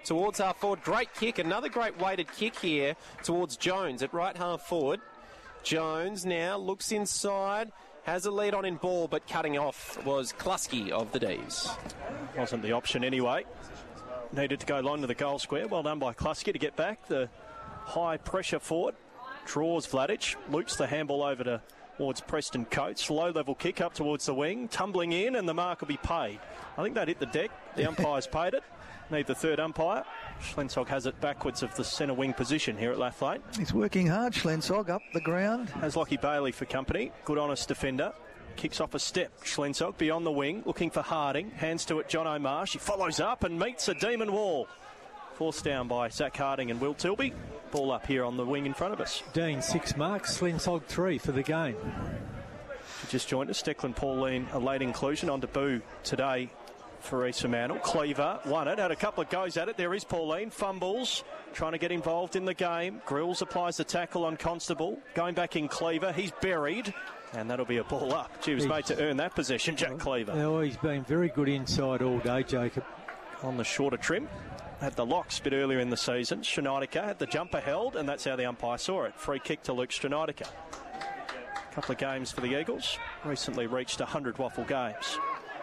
towards half forward. Great kick, another great weighted kick here towards Jones at right half forward. Jones now looks inside, has a lead on in ball, but cutting off was Kluski of the D's. Wasn't the option anyway. Needed to go long to the goal square. Well done by Kluski to get back. The high pressure forward draws Vladic, loops the handball over to towards Preston Coates. Low level kick up towards the wing, tumbling in, and the mark will be paid. I think that hit the deck. The umpire's paid it. Need the third umpire. Schlensog has it backwards of the centre wing position here at Lathlane. He's working hard, Schlensog, up the ground. Has Lockie Bailey for company. Good honest defender. Kicks off a step. Schlensog beyond the wing, looking for Harding. Hands to it, John O'Marsh. He follows up and meets a demon wall. Forced down by Zach Harding and Will Tilby. Ball up here on the wing in front of us. Dean, six marks. Schlensog, three for the game. Just joined us. Declan Pauline, a late inclusion on debut today for East Fremantle. Cleaver won it, had a couple of goes at it. There is Pauline, fumbles, trying to get involved in the game. Grills applies the tackle on Constable. Going back in Cleaver, he's buried, and that'll be a ball up. She was he's, made to earn that possession, Jack Cleaver. Oh, he's been very good inside all day, Jacob. On the shorter trim. Had the locks a bit earlier in the season. Schneideke had the jumper held, and that's how the umpire saw it. Free kick to Luke Schneideke. A couple of games for the Eagles. Recently reached one hundred waffle games.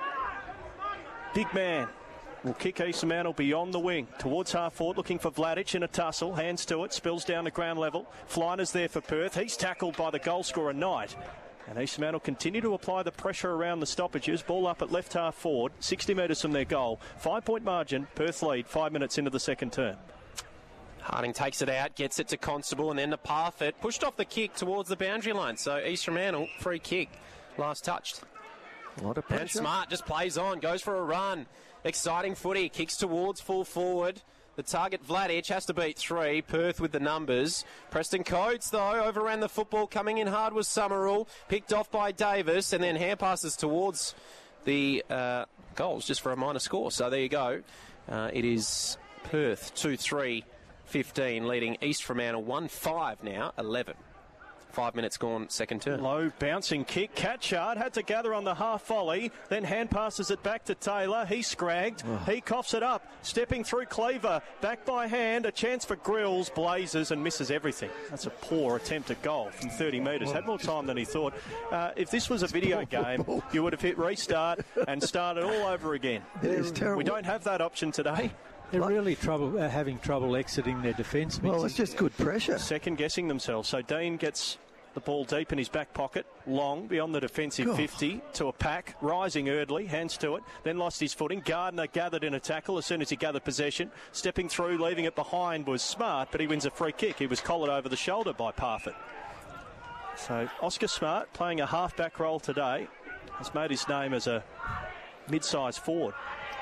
Big man will kick East Fremantle beyond the wing towards half forward, looking for Vladic in a tussle. Hands to it, spills down to ground level. Flyner's there for Perth. He's tackled by the goal scorer Knight. And East Fremantle continue to apply the pressure around the stoppages. Ball up at left half forward, sixty metres from their goal. Five-point margin, Perth lead, five minutes into the second term. Harding takes it out, gets it to Constable, and then to Parfitt. Pushed off the kick towards the boundary line. So East Fremantle, free kick, last touched. A lot of pressure. And Smart just plays on, goes for a run. Exciting footy, kicks towards full forward. The target, Vladic, has to beat three. Perth with the numbers. Preston Coates, though, overran the football. Coming in hard was Summerall. Picked off by Davis, and then hand passes towards the uh, goals just for a minor score. So there you go. Uh, it is Perth two three fifteen, leading East Fremantle one five now, eleven. Five minutes gone, second turn. Low bouncing kick. Catchard had to gather on the half volley, then hand passes it back to Taylor. He scragged. Oh. He coughs it up. Stepping through Cleaver. Back by hand. A chance for Grills. Blazes and misses everything. That's a poor attempt at goal from thirty metres. Had more time than he thought. Uh, if this was a video game, you would have hit restart and started all over again. It is terrible. We don't have that option today. They're really trouble uh, having trouble exiting their defence. Well, it's just good pressure. Second guessing themselves. So Dean gets the ball deep in his back pocket, long beyond the defensive oh. fifty to a pack, rising Erdley, hands to it, then lost his footing. Gardner gathered in a tackle as soon as he gathered possession. Stepping through, leaving it behind was Smart, but he wins a free kick. He was collared over the shoulder by Parfitt. So Oscar Smart, playing a half-back role today, has made his name as a mid-sized forward.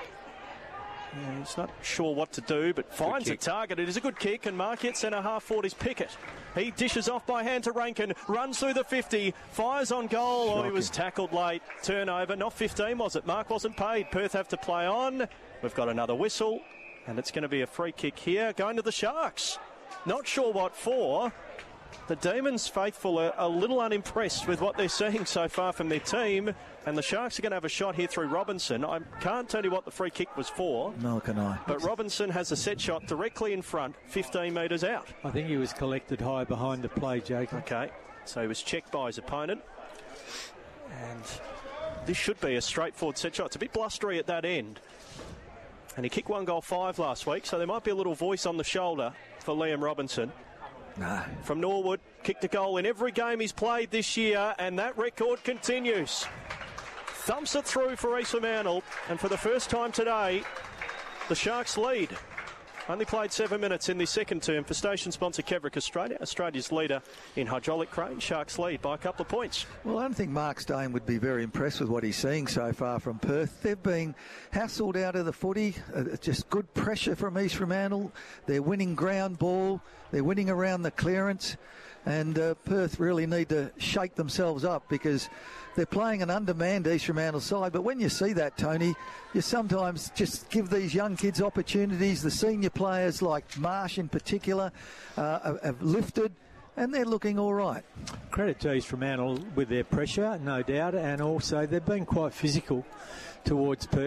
Yeah, he's not sure what to do, but finds a target. It is a good kick, and Marquette centre half forward is Pickett. He dishes off by hand to Rankin, runs through the fifty, fires on goal. Shocking. Oh, he was tackled late. Turnover, not fifteen, was it? Mark wasn't paid. Perth have to play on. We've got another whistle, and it's going to be a free kick here, going to the Sharks. Not sure what for. The Demons faithful are a little unimpressed with what they're seeing so far from their team, and the Sharks are going to have a shot here through Robinson. I can't tell you what the free kick was for. No, can I. But Robinson has a set shot directly in front, fifteen metres out. I think he was collected high behind the play, Jacob. Okay, so he was checked by his opponent. And this should be a straightforward set shot. It's a bit blustery at that end. And he kicked one goal five last week, so there might be a little voice on the shoulder for Liam Robinson. No. From Norwood, kicked a goal in every game he's played this year, and that record continues. Thumps it through for East Fremantle, and for the first time today, the Sharks lead. Only played seven minutes in the second term for station sponsor Kevrick Australia, Australia's leader in hydraulic crane. Sharks lead by a couple of points. Well, I don't think Mark Stein would be very impressed with what he's seeing so far from Perth. They've been hassled out of the footy. Uh, just good pressure from East Fremantle. They're winning ground ball. They're winning around the clearance. And uh, Perth really need to shake themselves up because they're playing an undermanned East Fremantle side. But when you see that, Tony, you sometimes just give these young kids opportunities. The senior players like Marsh in particular uh, have lifted, and they're looking all right. Credit to East Fremantle with their pressure, no doubt, and also they've been quite physical towards Perth.